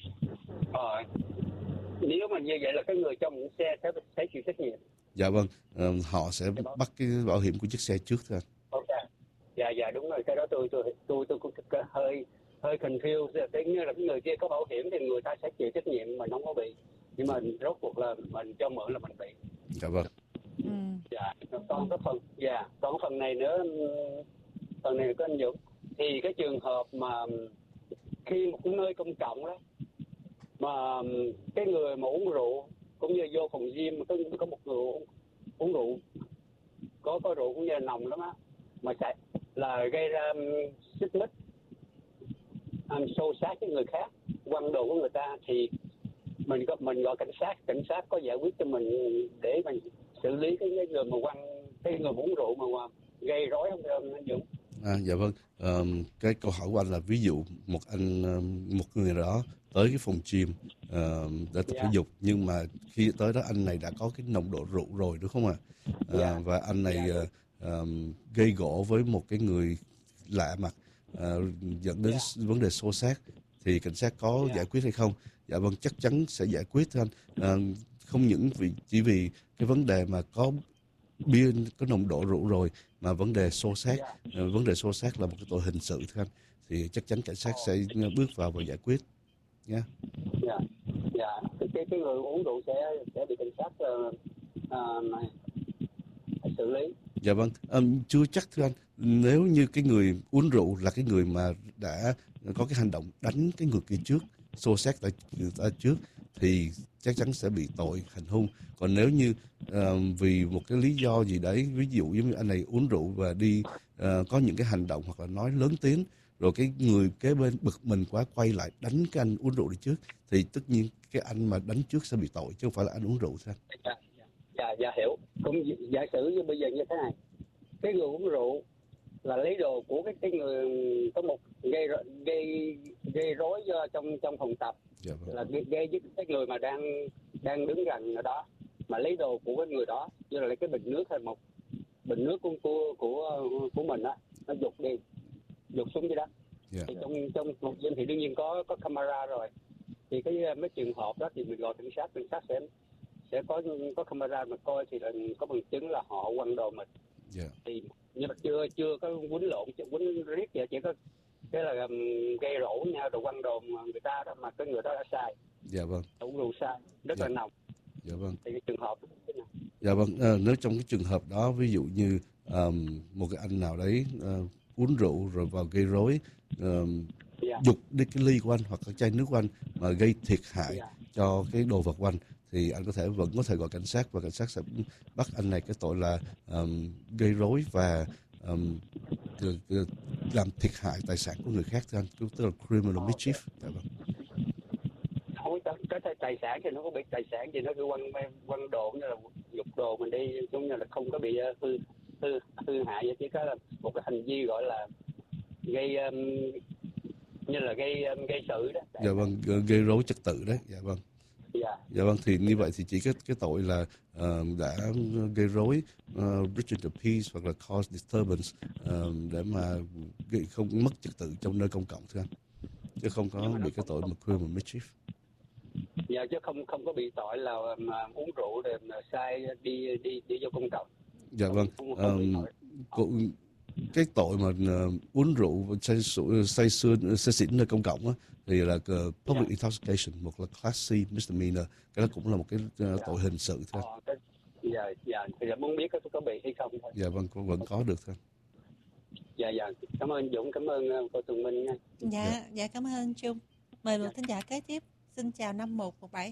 Nếu mà như vậy là cái người cho mượn xe sẽ chịu trách nhiệm. Dạ vâng, họ sẽ bắt cái bảo hiểm của chiếc xe trước thưa anh. Ok. Dạ đúng rồi, cái đó tôi cũng hơi confused. Tất nhiên là cái người kia có bảo hiểm thì người ta sẽ chịu trách nhiệm, mình không có bị, nhưng mà rốt cuộc là mình cho mượn là mình bị. Dạ vâng. Dạ, còn phần này nữa, phần này có anh Dũng, thì cái trường hợp mà khi một cái nơi công cộng đó mà cái người mà uống rượu, cũng như vô phòng gym có một người uống rượu, có rượu cũng như là nồng lắm á, mà sẽ là gây ra xích mích, xô xát với người khác, quăng đồ của người ta, thì mình gọi cảnh sát có giải quyết cho mình để mình xử lý cái người mà cái người uống rượu mà gây rối không thưa anh Dũng? Dạ vâng. Cái câu hỏi của anh là ví dụ một người nào đó tới cái phòng gym để tập thể dục, nhưng mà khi tới đó anh này đã có cái nồng độ rượu rồi đúng không ạ? Và anh này gây gổ với một cái người lạ mặt, dẫn đến vấn đề xô xát, thì cảnh sát có giải quyết hay không? Dạ vâng, chắc chắn sẽ giải quyết thưa anh. Không những chỉ vì cái vấn đề mà có bia, có nồng độ rượu rồi, mà vấn đề xô xát, là một cái tội hình sự thưa anh, thì chắc chắn cảnh sát sẽ bước vào và giải quyết nhé. Cái người uống rượu sẽ bị cảnh sát xử lý. Dạ vâng, chưa chắc thưa anh. Nếu như cái người uống rượu là cái người mà đã có cái hành động đánh cái người kia trước, xô xát tại trước, thì chắc chắn sẽ bị tội hành hung. Còn nếu như vì một cái lý do gì đấy, ví dụ giống như anh này uống rượu và đi có những cái hành động hoặc là nói lớn tiếng, rồi cái người kế bên bực mình quá quay lại đánh cái anh uống rượu đi trước, thì tất nhiên cái anh mà đánh trước sẽ bị tội, chứ không phải là anh uống rượu thôi. Dạ hiểu. Cũng giả sử như bây giờ như thế này, cái người uống rượu là lấy đồ của cái người có một gây rối trong phòng tập, Dạ vâng. là gây với cái người mà đang đứng gần ở đó, mà lấy đồ của cái người đó, như là lấy cái bình nước hay một bình nước của mình á, nó giục xuống dưới đó. Thì trong một dân thì đương nhiên có camera rồi, thì mấy trường hợp đó thì mình gọi cảnh sát sẽ có camera mà coi, thì là có bằng chứng là họ quăng đồ mình. Thì nhưng mà chưa có quýnh riết vậy, chỉ có cái là gây rỗ nhau rồi quăng đồ người ta đó, mà cái người đó đã sai. Dạ vâng. Uống rượu sai, rất là nồng. Dạ vâng. Thì cái trường hợp đó. Dạ vâng, nếu trong cái trường hợp đó, ví dụ như một cái anh nào đấy uống rượu rồi vào gây rối, giục đi cái ly của anh hoặc cái chai nước của anh mà gây thiệt hại cho cái đồ vật của anh, thì anh vẫn có thể gọi cảnh sát, và cảnh sát sẽ bắt anh này cái tội là gây rối và làm thiệt hại tài sản của người khác, thưa anh, tức là criminal mischief. Dạ vâng. Cái tài sản thì nó có bị tài sản gì, nó cứ quăng đồ như là giục đồ mình đi, giống như là không có bị hư hại vậy, chỉ có là một cái hành vi gọi là gây như là gây sự đó. Dạ vâng, gây rối trật tự đấy. Dạ vâng. Dạ vâng, thì như vậy thì chỉ cái tội là đã gây rối, breach the peace hoặc là cause disturbance, để mà không mất trật tự trong nơi công cộng thưa anh, chứ không có bị cái tội mà criminal mischief. Dạ, chứ không có bị tội là mà uống rượu để mà sai đi vô công cộng. Dạ vâng. Cái tội mà uống rượu say xỉn nơi công cộng á, thì là public intoxication, một là class C misdemeanor, cái đó cũng là một cái tội hình sự thôi. Dạ, thì muốn biết có bị hay không thôi. Dạ vâng, vẫn có được thôi. Dạ, cảm ơn Dũng, cảm ơn cô Tường Minh nha. Dạ, cảm ơn anh Trung. Mời một thính giả kế tiếp. Xin chào 5117.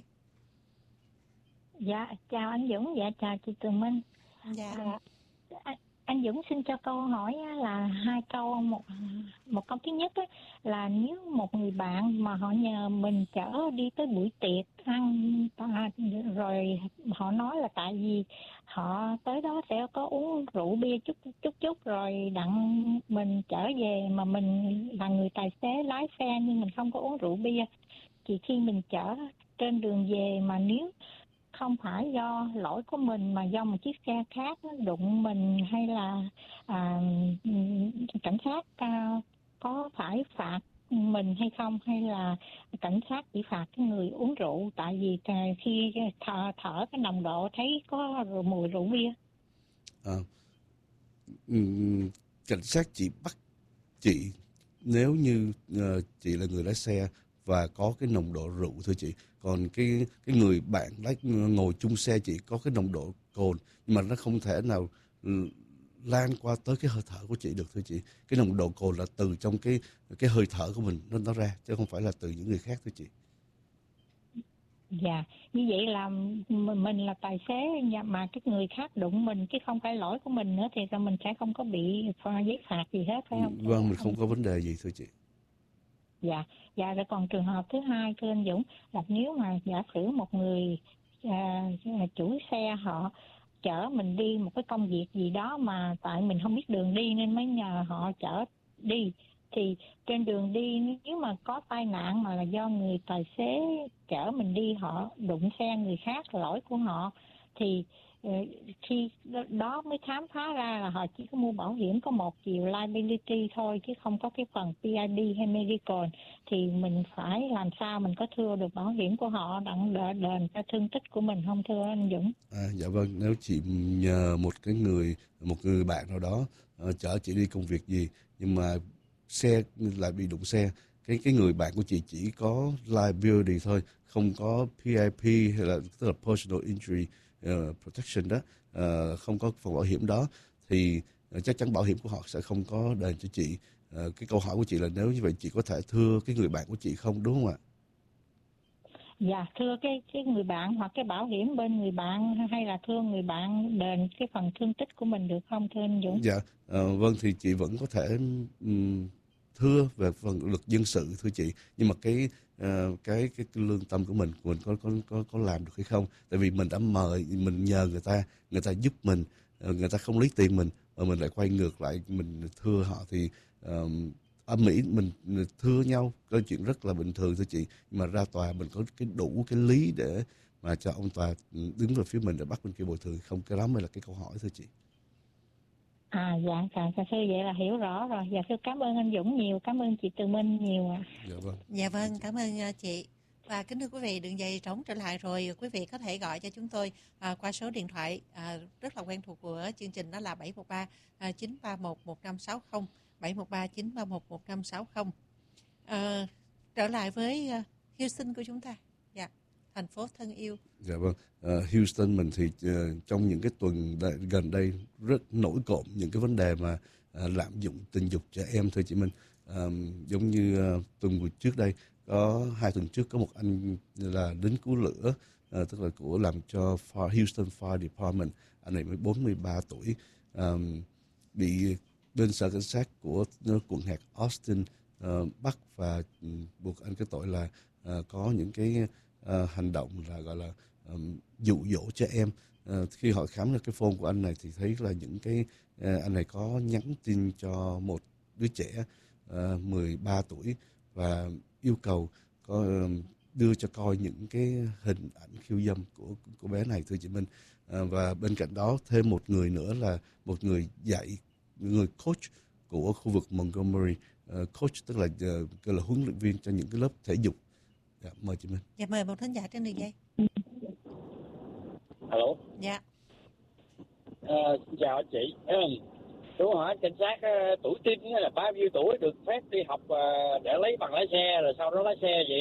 Dạ, chào anh Dũng, dạ chào chị Tường Minh. Dạ. Anh Dũng xin cho câu hỏi là 2 câu. Một câu thứ nhất là nếu một người bạn mà họ nhờ mình chở đi tới buổi tiệc ăn, rồi họ nói là tại vì họ tới đó sẽ có uống rượu bia chút rồi đặng mình trở về, mà mình là người tài xế lái xe nhưng mình không có uống rượu bia, thì khi mình chở trên đường về mà nếu không phải do lỗi của mình mà do một chiếc xe khác đụng mình, hay là cảnh sát có phải phạt mình hay không, hay là cảnh sát chỉ phạt cái người uống rượu tại vì khi thở cái nồng độ thấy có mùi rượu bia? Cảnh sát chỉ bắt chị nếu như chị là người lái xe và có cái nồng độ rượu thưa chị. Còn cái người bạn ngồi chung xe chị có cái nồng độ cồn, nhưng mà nó không thể nào lan qua tới cái hơi thở của chị được thưa chị. Cái nồng độ cồn là từ trong cái hơi thở của mình nó ra, chứ không phải là từ những người khác thưa chị. Dạ, như vậy là mình là tài xế mà cái người khác đụng mình chứ không phải lỗi của mình nữa, thì mình sẽ không có bị giấy phạt gì hết, phải không? Vâng, mình không có vấn đề gì thưa chị. Dạ, rồi còn trường hợp thứ hai thưa anh Dũng, là nếu mà giả sử một người chủ xe họ chở mình đi một cái công việc gì đó mà tại mình không biết đường đi nên mới nhờ họ chở đi, thì trên đường đi nếu mà có tai nạn mà là do người tài xế chở mình đi họ đụng xe người khác, lỗi của họ, thì khi đó mới khám phá ra là họ chỉ có mua bảo hiểm có một chiều liability thôi chứ không có cái phần PID hay medical, thì mình phải làm sao mình có thưa được bảo hiểm của họ đặng đền cho thương tích của mình không thưa anh Dũng? Dạ vâng, nếu chị nhờ một người bạn nào đó chở chị đi công việc gì, nhưng mà xe lại bị đụng xe, cái người bạn của chị chỉ có liability thôi, không có PIP hay là tức là personal injury protection đó, không có phần bảo hiểm đó, thì chắc chắn bảo hiểm của họ sẽ không có đền cho chị. Cái câu hỏi của chị là nếu như vậy chị có thể thưa cái người bạn của chị không, đúng không ạ? Dạ, thưa cái người bạn hoặc cái bảo hiểm bên người bạn, hay là thưa người bạn đền cái phần thương tích của mình được không thưa anh Dũng? Dạ, vâng, thì chị vẫn có thể thưa về phần luật dân sự thưa chị, nhưng mà cái lương tâm của mình có làm được hay không? Tại vì mình đã mình nhờ người ta giúp mình, người ta không lấy tiền mình mà mình lại quay ngược lại mình thưa họ, thì ở Mỹ mình thưa nhau câu chuyện rất là bình thường thưa chị, nhưng mà ra tòa mình có đủ cái lý để mà cho ông tòa đứng về phía mình để bắt bên kia bồi thường không? Cái đó mới là cái câu hỏi thưa chị. Dạ thưa, vậy là hiểu rõ rồi. Dạ thưa, cảm ơn anh Dũng nhiều, cảm ơn chị Từ Minh nhiều ạ. Dạ vâng, cảm ơn chị. Và kính thưa quý vị, đường dây trống trở lại rồi, quý vị có thể gọi cho chúng tôi qua số điện thoại rất là quen thuộc của chương trình, đó là 713 931 1560, 713 931 1560. Trở lại với Houston của chúng ta. Dạ, thành phố thân yêu. Dạ vâng, Houston mình thì trong những cái tuần gần đây rất nổi cộm những cái vấn đề mà lạm dụng tình dục trẻ em thưa chị Minh. Giống như tuần vừa trước đây, có 2 tuần trước có một anh là lính cứu lửa, tức là của làm cho Houston Fire Department, anh này mới 43 tuổi, bị bên sở cảnh sát của quận hạt Austin bắt và buộc anh cái tội là có những cái hành động là gọi là dụ dỗ trẻ em. Khi họ khám được cái phone của anh này thì thấy là những cái anh này có nhắn tin cho một đứa trẻ 13 tuổi và yêu cầu có đưa cho coi những cái hình ảnh khiêu dâm của bé này thưa chị Minh. Và bên cạnh đó thêm một người nữa là một người coach của khu vực Montgomery. Coach tức là huấn luyện viên cho những cái lớp thể dục. Dạ, mời chị Minh. Dạ, mời một thính giả trên đường dây. Alo. Dạ. Xin chào anh chị. Tôi hỏi cảnh sát tuổi teen là bao nhiêu tuổi được phép đi học để lấy bằng lái xe rồi sau đó lái xe vậy?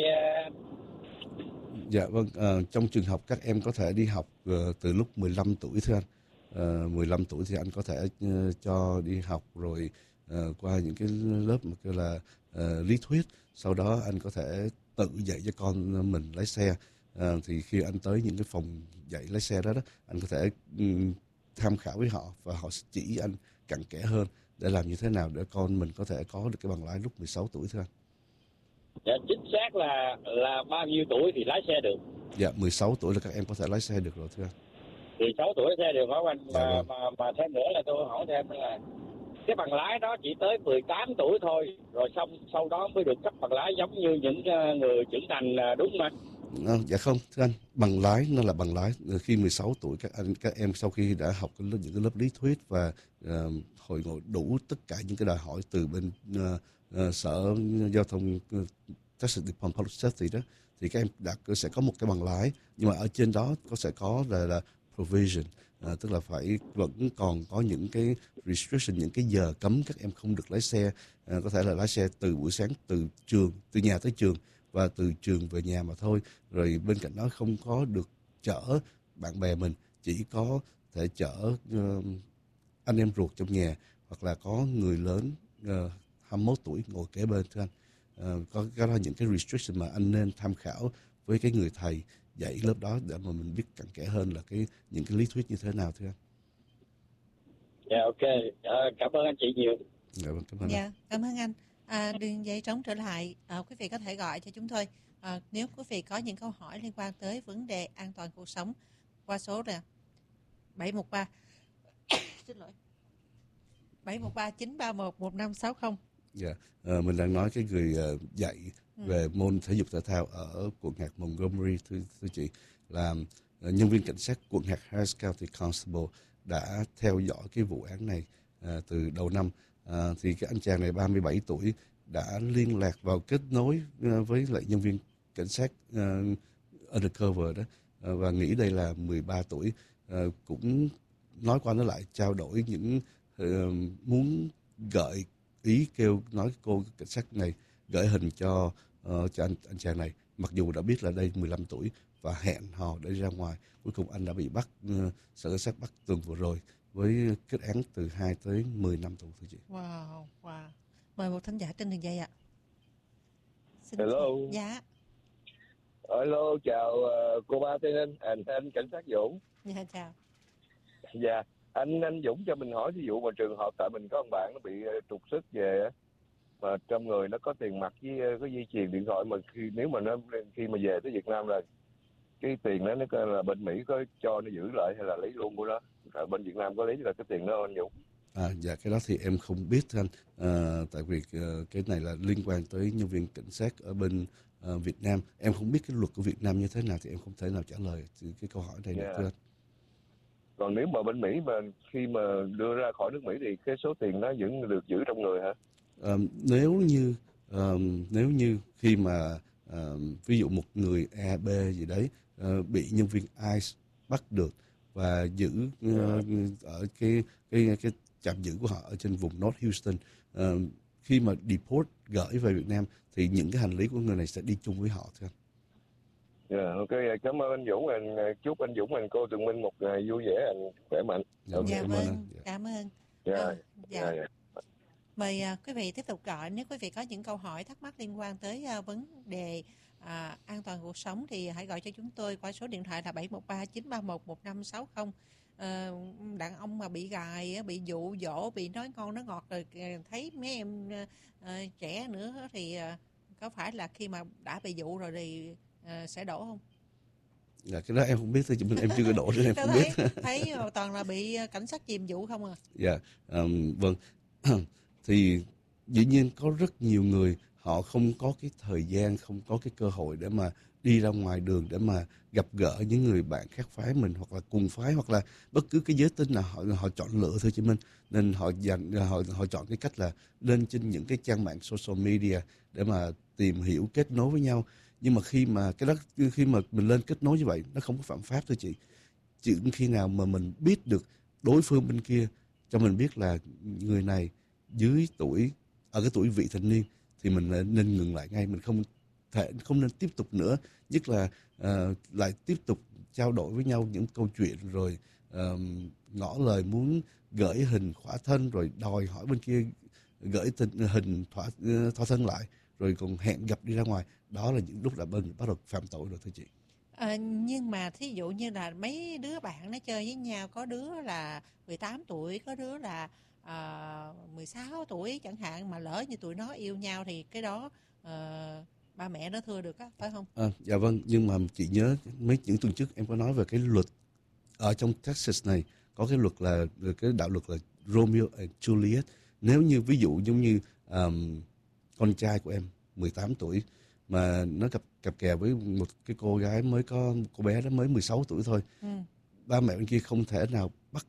Dạ vâng, trong trường học các em có thể đi học từ lúc 15 tuổi thưa anh. 15 tuổi thì anh có thể cho đi học rồi qua những cái lớp mà kêu là lý thuyết, sau đó anh có thể tự dạy cho con mình lái xe. Thì khi anh tới những cái phòng dạy lái xe đó, anh có thể tham khảo với họ và họ sẽ chỉ anh cặn kẽ hơn để làm như thế nào để con mình có thể có được cái bằng lái lúc 16 tuổi thưa anh. Dạ, chính xác là bao nhiêu tuổi thì lái xe được? Dạ, 16 tuổi là các em có thể lái xe được rồi thưa anh. 16 tuổi lái xe được hả anh? Dạ, mà thêm nữa là tôi hỏi thêm là cái bằng lái đó chỉ tới 18 tuổi thôi, rồi sau đó mới được cấp bằng lái giống như những người trưởng thành, đúng không anh? Dạ không thưa anh, bằng lái nó là bằng lái khi 16 tuổi các em sau khi đã học những cái lớp lý thuyết và hội ngộ đủ tất cả những cái đòi hỏi từ bên sở giao thông Texas Department of Public Safety đó, thì các em sẽ có một cái bằng lái, nhưng mà ở trên đó sẽ có là provision, tức là vẫn còn có những cái restriction, những cái giờ cấm các em không được lái xe, có thể là lái xe từ buổi sáng từ nhà tới trường và từ trường về nhà mà thôi. Rồi bên cạnh đó không có được chở bạn bè mình, chỉ có thể chở anh em ruột trong nhà hoặc là có người lớn 21 tuổi ngồi kế bên thưa anh. Có những cái restriction mà anh nên tham khảo với cái người thầy dạy lớp đó để mà mình biết cặn kẽ hơn là những cái lý thuyết như thế nào thưa anh. Dạ, ok. Cảm ơn anh chị nhiều. Dạ, cảm ơn. Dạ, cảm ơn anh. Đường dây trống trở lại, quý vị có thể gọi cho chúng tôi nếu quý vị có những câu hỏi liên quan tới vấn đề an toàn cuộc sống qua số là 713 xin lỗi 713 931 1560. Dạ, mình đang nói cái người dạy về môn thể dục thể thao ở quận hạt Montgomery, thưa chị, là nhân viên cảnh sát quận hạt Harris County Constable đã theo dõi cái vụ án này từ đầu năm. Thì cái anh chàng này 37 tuổi đã liên lạc vào kết nối với lại nhân viên cảnh sát undercover đó, và nghĩ đây là 13 tuổi, cũng nói qua nói lại trao đổi những muốn gợi ý kêu nói cô cảnh sát này gửi hình cho anh chàng này, mặc dù đã biết là đây 15 tuổi và hẹn hò để ra ngoài. Cuối cùng anh đã bị bắt, sở cảnh sát bắt tuần vừa rồi với kết án từ 2 tới 10 năm tù, thưa chị. Wow. Mời một thính giả trên đường dây ạ. Hello. Dạ. Hello, chào cô Ba Tây Ninh, anh cảnh sát Dũng. Dạ, chào. Dạ, anh Dũng cho mình hỏi ví dụ mà trường hợp tại mình có ông bạn nó bị trục xuất về á, mà trong người nó có tiền mặt với có dây chuyền điện thoại, mà nếu mà nó khi mà về tới Việt Nam là cái tiền đó nó là bên Mỹ có cho nó giữ lại hay là lấy luôn của nó, bên Việt Nam có lấy là cái tiền đó anh Dũng? Dạ, cái đó thì em không biết anh, tại vì cái này là liên quan tới nhân viên cảnh sát ở bên Việt Nam. Em không biết cái luật của Việt Nam như thế nào thì em không thể nào trả lời cái câu hỏi này được thưa anh. Còn nếu mà bên Mỹ mà khi mà đưa ra khỏi nước Mỹ thì cái số tiền nó vẫn được giữ trong người hả? Nếu như khi mà ví dụ một người A, B gì đấy bị nhân viên ICE bắt được và giữ ở cái trạm giữ của họ ở trên vùng North Houston, khi mà deport gửi về Việt Nam thì những cái hành lý của người này sẽ đi chung với họ thôi. Ok, cảm ơn anh Dũng, chúc anh Dũng anh cô Tường Minh một ngày vui vẻ, anh khỏe mạnh. Dạ vâng, cảm ơn. Dạ. Mời quý vị tiếp tục gọi nếu quý vị có những câu hỏi thắc mắc liên quan tới vấn đề an toàn cuộc sống thì hãy gọi cho chúng tôi qua số điện thoại là 713 931 1560. Đàn ông mà bị gài, bị dụ dỗ, bị nói ngon nói ngọt rồi thấy mấy em trẻ nữa thì có phải là khi mà đã bị dụ rồi thì sẽ đổ không? Dạ, cái đó em không biết thôi, em chưa có đổ nên em không biết. Thấy toàn là bị cảnh sát chìm dụ không à? Dạ, vâng. Thì dĩ nhiên có rất nhiều người họ không có cái thời gian, không có cái cơ hội để mà đi ra ngoài đường để mà gặp gỡ những người bạn khác phái mình hoặc là cùng phái hoặc là bất cứ cái giới tính nào họ chọn lựa thôi chị Minh, nên họ chọn cái cách là lên trên những cái trang mạng social media để mà tìm hiểu kết nối với nhau. Nhưng mà khi mà mình lên kết nối như vậy nó không có phạm pháp thôi chị. Chỉ khi nào mà mình biết được đối phương bên kia cho mình biết là người này dưới tuổi, ở cái tuổi vị thành niên thì mình nên ngừng lại ngay, mình không nên tiếp tục nữa, nhất là lại tiếp tục trao đổi với nhau những câu chuyện rồi ngỏ lời muốn gửi hình khỏa thân rồi đòi hỏi bên kia gửi hình thỏa thân lại rồi còn hẹn gặp đi ra ngoài. Đó là những lúc là bên bắt đầu phạm tội rồi thưa chị. Nhưng mà thí dụ như là mấy đứa bạn nó chơi với nhau, có đứa là 18 tuổi, có đứa là 16 tuổi chẳng hạn, mà lỡ như tụi nó yêu nhau thì cái đó ba mẹ nó thưa được á, phải không? Dạ vâng, nhưng mà chị nhớ những tuần trước em có nói về cái luật ở trong Texas này, có cái luật là cái đạo luật là Romeo and Juliet. Nếu như ví dụ giống như con trai của em 18 tuổi mà nó cặp kè với một cái cô bé đó mới 16 tuổi thôi, ba mẹ bên kia không thể nào bắt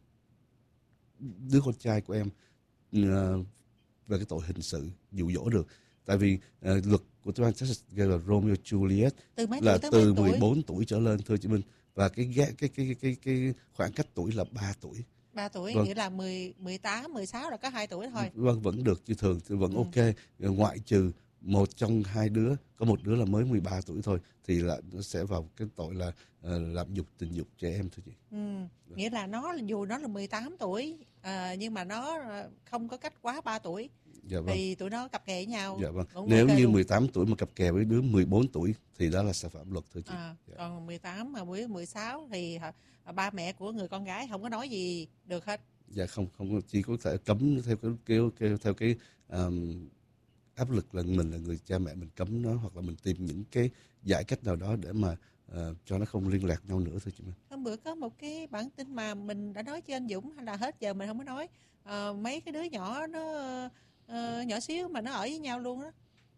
đứa con trai của em về cái tội hình sự dụ dỗ được, tại vì luật của bang Texas gọi là Romeo Juliet là từ 14 tuổi trở lên thưa chị Minh, và cái khoảng cách tuổi là 3 tuổi. 3 tuổi nghĩa là 18, 16 là có 2 tuổi thôi. Vâng, vẫn được chứ, thường thì vẫn ok, ngoại trừ một trong hai đứa, có một đứa là mới 13 tuổi thôi thì là nó sẽ vào cái tội là lạm dụng tình dục trẻ em thôi chị. Nghĩa là dù nó là 18 tuổi nhưng mà nó không có cách quá 3 tuổi. Dạ vâng. Thì tụi nó cặp kè với nhau. Dạ vâng. Nếu như 18 tuổi mà cặp kè với đứa 14 tuổi thì đó là sai phạm luật thưa chị. Dạ. Còn 18 mà với 16 thì ba mẹ của người con gái không có nói gì được hết. Dạ không chỉ có thể cấm theo cái áp lực là mình là người cha mẹ mình cấm nó, hoặc là mình tìm những cái giải cách nào đó để mà cho nó không liên lạc nhau nữa thôi chị Minh. Hôm bữa có một cái bản tin mà mình đã nói cho anh Dũng, hay là hết giờ mình không có nói, mấy cái đứa nhỏ nó nhỏ xíu mà nó ở với nhau luôn đó.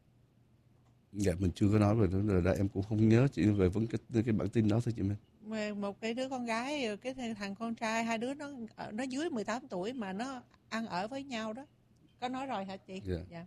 Dạ mình chưa có nói về vấn đề đó, em cũng không nhớ chỉ về cái bản tin đó thôi chị Minh. Mà một cái đứa con gái, rồi cái thằng con trai, hai đứa nó dưới 18 tuổi mà nó ăn ở với nhau đó. Có nói rồi hả chị? Dạ. Dạ.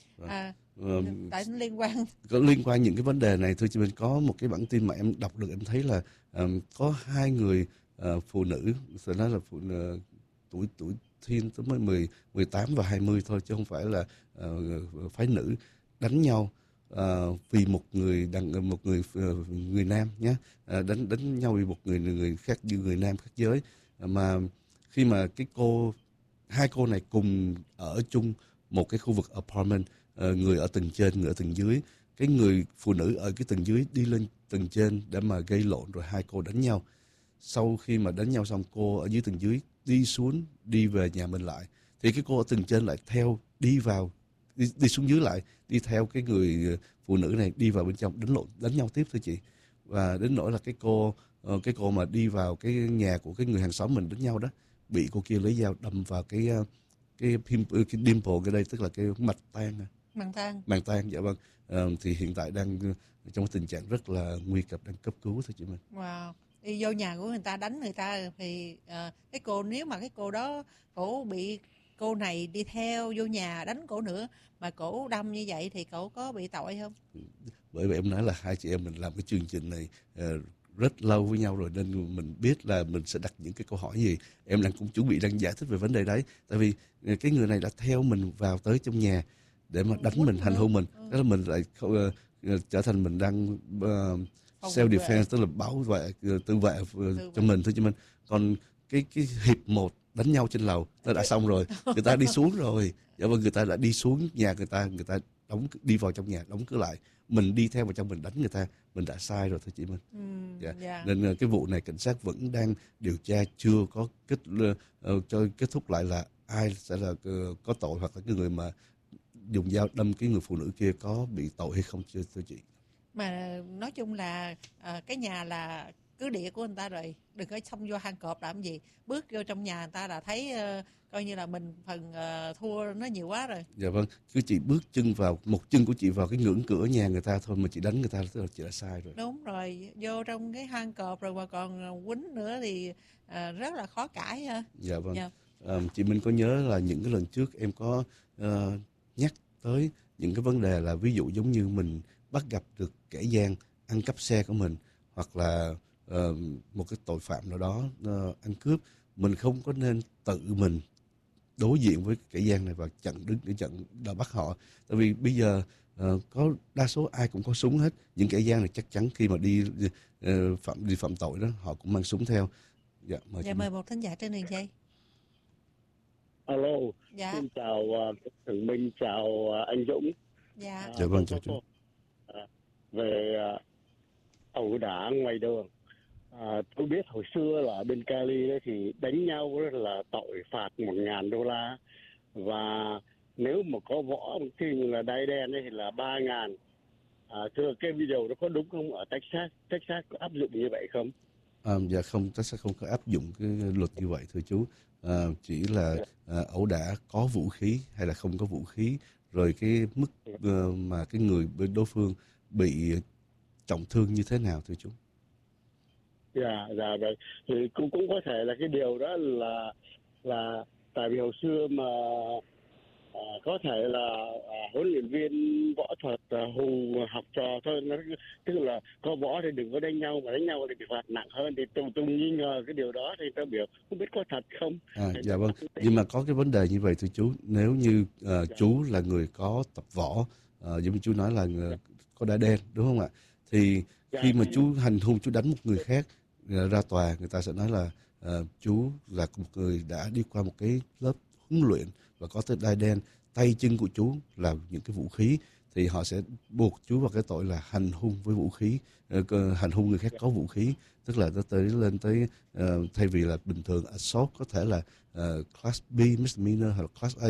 Tại nó liên quan những cái vấn đề này thôi chị Minh. Có một cái bản tin mà em đọc được, em thấy là có hai người phụ nữ, phải nói là tuổi teen tới mới 18 và 20 thôi, chứ không phải là phái nữ, đánh nhau vì một người người nam nhé, đánh nhau vì một người khác, như người nam khác giới. Mà khi mà hai cô này cùng ở chung một cái khu vực apartment, người ở tầng trên, người ở tầng dưới, cái người phụ nữ ở cái tầng dưới đi lên tầng trên để mà gây lộn, rồi hai cô đánh nhau. Sau khi mà đánh nhau xong, cô ở dưới tầng dưới đi xuống, đi về nhà mình lại, thì cái cô ở tầng trên lại theo đi vào, đi xuống dưới lại, đi theo cái người phụ nữ này đi vào bên trong đánh nhau tiếp thôi chị. Và đến nỗi là cái cô mà đi vào cái nhà của cái người hàng xóm mình đánh nhau đó, bị cô kia lấy dao đâm vào cái dimple, cái đây tức là cái mạch tan. Dạ vâng. Thì hiện tại đang trong tình trạng rất là nguy kịch, đang cấp cứu thôi chị mình. Wow. Đi vô nhà của người ta đánh người ta thì cái cô, nếu mà cái cô đó cổ bị cô này đi theo vô nhà đánh cổ nữa mà cổ đâm như vậy thì cổ có bị tội không? Bởi vì em nói là hai chị em mình làm cái chương trình này rất lâu với nhau rồi, nên mình biết là mình sẽ đặt những cái câu hỏi gì. Em cũng chuẩn bị đang giải thích về vấn đề đấy. Tại vì cái người này đã theo mình vào tới trong nhà để mà đánh mình, hành hung mình. Thế là mình lại trở thành mình đang self defense, tức là bảo vệ, tự vệ cho mình thôi chứ mình. Còn cái hiệp một đánh nhau trên lầu nó đã xong rồi, người ta đi xuống rồi. Dạ vâng, người ta đã đi xuống nhà người ta đi vào trong nhà đóng cửa lại, mình đi theo vào trong mình đánh người ta, mình đã sai rồi thôi chị Minh. Nên cái vụ này cảnh sát vẫn đang điều tra, chưa có kết thúc lại là ai sẽ là có tội, hoặc là cái người mà dùng dao đâm cái người phụ nữ kia có bị tội hay không chưa thưa chị. Mà nói chung là cái nhà là cứ địa của người ta rồi, đừng có xông vô hang cọp làm gì. Bước vô trong nhà người ta là thấy coi như là mình phần thua nó nhiều quá rồi. Dạ vâng, cứ chị bước một chân của chị vào cái ngưỡng cửa nhà người ta thôi mà chị đánh người ta, tức là chị đã sai rồi. Đúng rồi, vô trong cái hang cọp rồi mà còn quýnh nữa thì rất là khó cãi ha. Dạ vâng. Dạ. Chị Minh có nhớ là những cái lần trước em có nhắc tới những cái vấn đề là ví dụ giống như mình bắt gặp được kẻ gian ăn cắp xe của mình, hoặc là một cái tội phạm nào đó ăn cướp, mình không có nên tự mình đối diện với kẻ gian này và chặn bắt họ. Tại vì bây giờ có đa số ai cũng có súng hết. Những kẻ gian này chắc chắn khi mà đi phạm tội đó, họ cũng mang súng theo. Dạ, mời một thính giả trên đường dây. Alo. Dạ. Xin chào Thượng Minh, chào anh Dũng. Dạ. Dạ vâng, chào chú. Về ẩu đả ngoài đường, tôi biết hồi xưa là bên Cali đấy thì đánh nhau là tội phạt $1,000, và nếu mà có võ khi là đai đen ấy thì là 3.000. Thưa, cái video đó có đúng không? Ở Texas có áp dụng như vậy không? Dạ không, Texas không có áp dụng cái luật như vậy thưa chú. Chỉ là ẩu đả có vũ khí hay là không có vũ khí, rồi cái mức mà cái người bên đối phương bị trọng thương như thế nào thưa chú. Dạ rồi. Thì cũng có thể là cái điều đó là tại vì hồi xưa mà có thể là huấn luyện viên võ thuật Hùng học trò thôi, tức là có võ thì đừng có đánh nhau, mà đánh nhau thì bị phạt nặng hơn. Thì tôi nghi ngờ cái điều đó, thì tôi biểu không biết có thật không. Dạ vâng, nhưng mà có cái vấn đề như vậy thưa chú. Nếu như chú là người có tập võ, giống như chú nói là có đai đen đúng không ạ, thì khi mà chú hành hung, chú đánh một người khác, ra tòa người ta sẽ nói là chú là một người đã đi qua một cái lớp huấn luyện và có tới đai đen, tay chân của chú là những cái vũ khí, thì họ sẽ buộc chú vào cái tội là hành hung với vũ khí, hành hung người khác có vũ khí, tức là nó lên tới thay vì là bình thường assault có thể là class B misdemeanor hoặc là class A,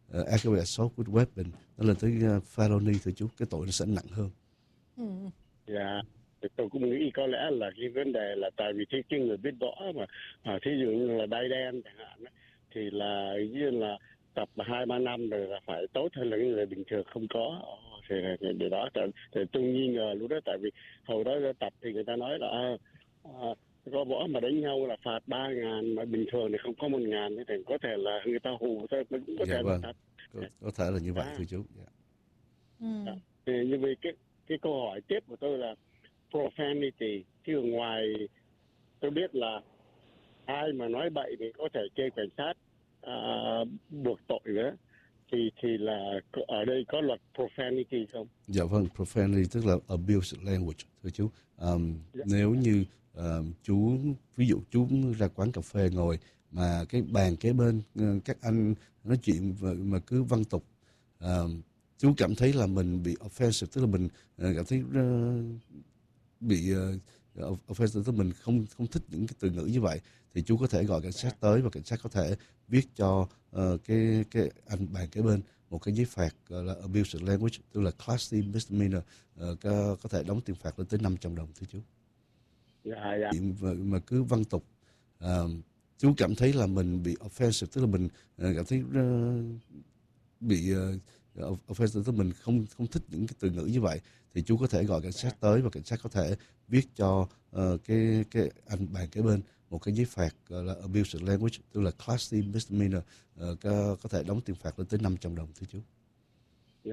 aggravated assault with weapon, nó lên tới felony thưa chú, cái tội nó sẽ nặng hơn. Dạ, thì tôi cũng nghĩ có lẽ là cái vấn đề là tại vì cái người biết võ mà thí dụ như là đai đen chẳng hạn ấy, thì là như là tập 2-3 năm rồi là phải tốt hơn là những người bình thường không có. Thì điều đó thì tôi nghi ngờ lúc đó, tại vì hồi đó tập thì người ta nói là có võ mà đánh nhau là phạt 3.000, mà bình thường thì không có 1.000, thì có thể là người ta hù thôi, cũng có thể là tập. Có thể là như vậy thưa chú. Thì như vậy cái câu hỏi tiếp của tôi là profanity, chứ ngoài tôi biết là ai mà nói bậy thì có thể kêu cảnh sát buộc tội nữa, thì là ở đây có luật profanity không? Dạ vâng, profanity tức là abuse language thưa chú. Nếu như chú, ví dụ chú ra quán cà phê ngồi mà cái bàn kế bên các anh nói chuyện mà cứ văng tục, chú cảm thấy là mình bị offensive, tức là mình cảm thấy bị offensive, tức là mình không thích những cái từ ngữ như vậy, thì chú có thể gọi cảnh sát tới, và cảnh sát có thể viết cho cái anh bàn kế bên một cái giấy phạt gọi là abuse language, tức là class D misdemeanor, có thể đóng tiền phạt lên tới 500 đồng thưa chú. Dạ. Mà cứ văng tục, chú cảm thấy là mình bị offensive, tức là mình cảm thấy bị offensive, tức là mình không thích những cái từ ngữ như vậy, thì chú có thể gọi cảnh sát tới, và cảnh sát có thể viết cho cái anh bàn kế bên một cái giấy phạt gọi là abuse language, tức là class D misdemeanor, có thể đóng tiền phạt lên tới 500 đồng thưa chú.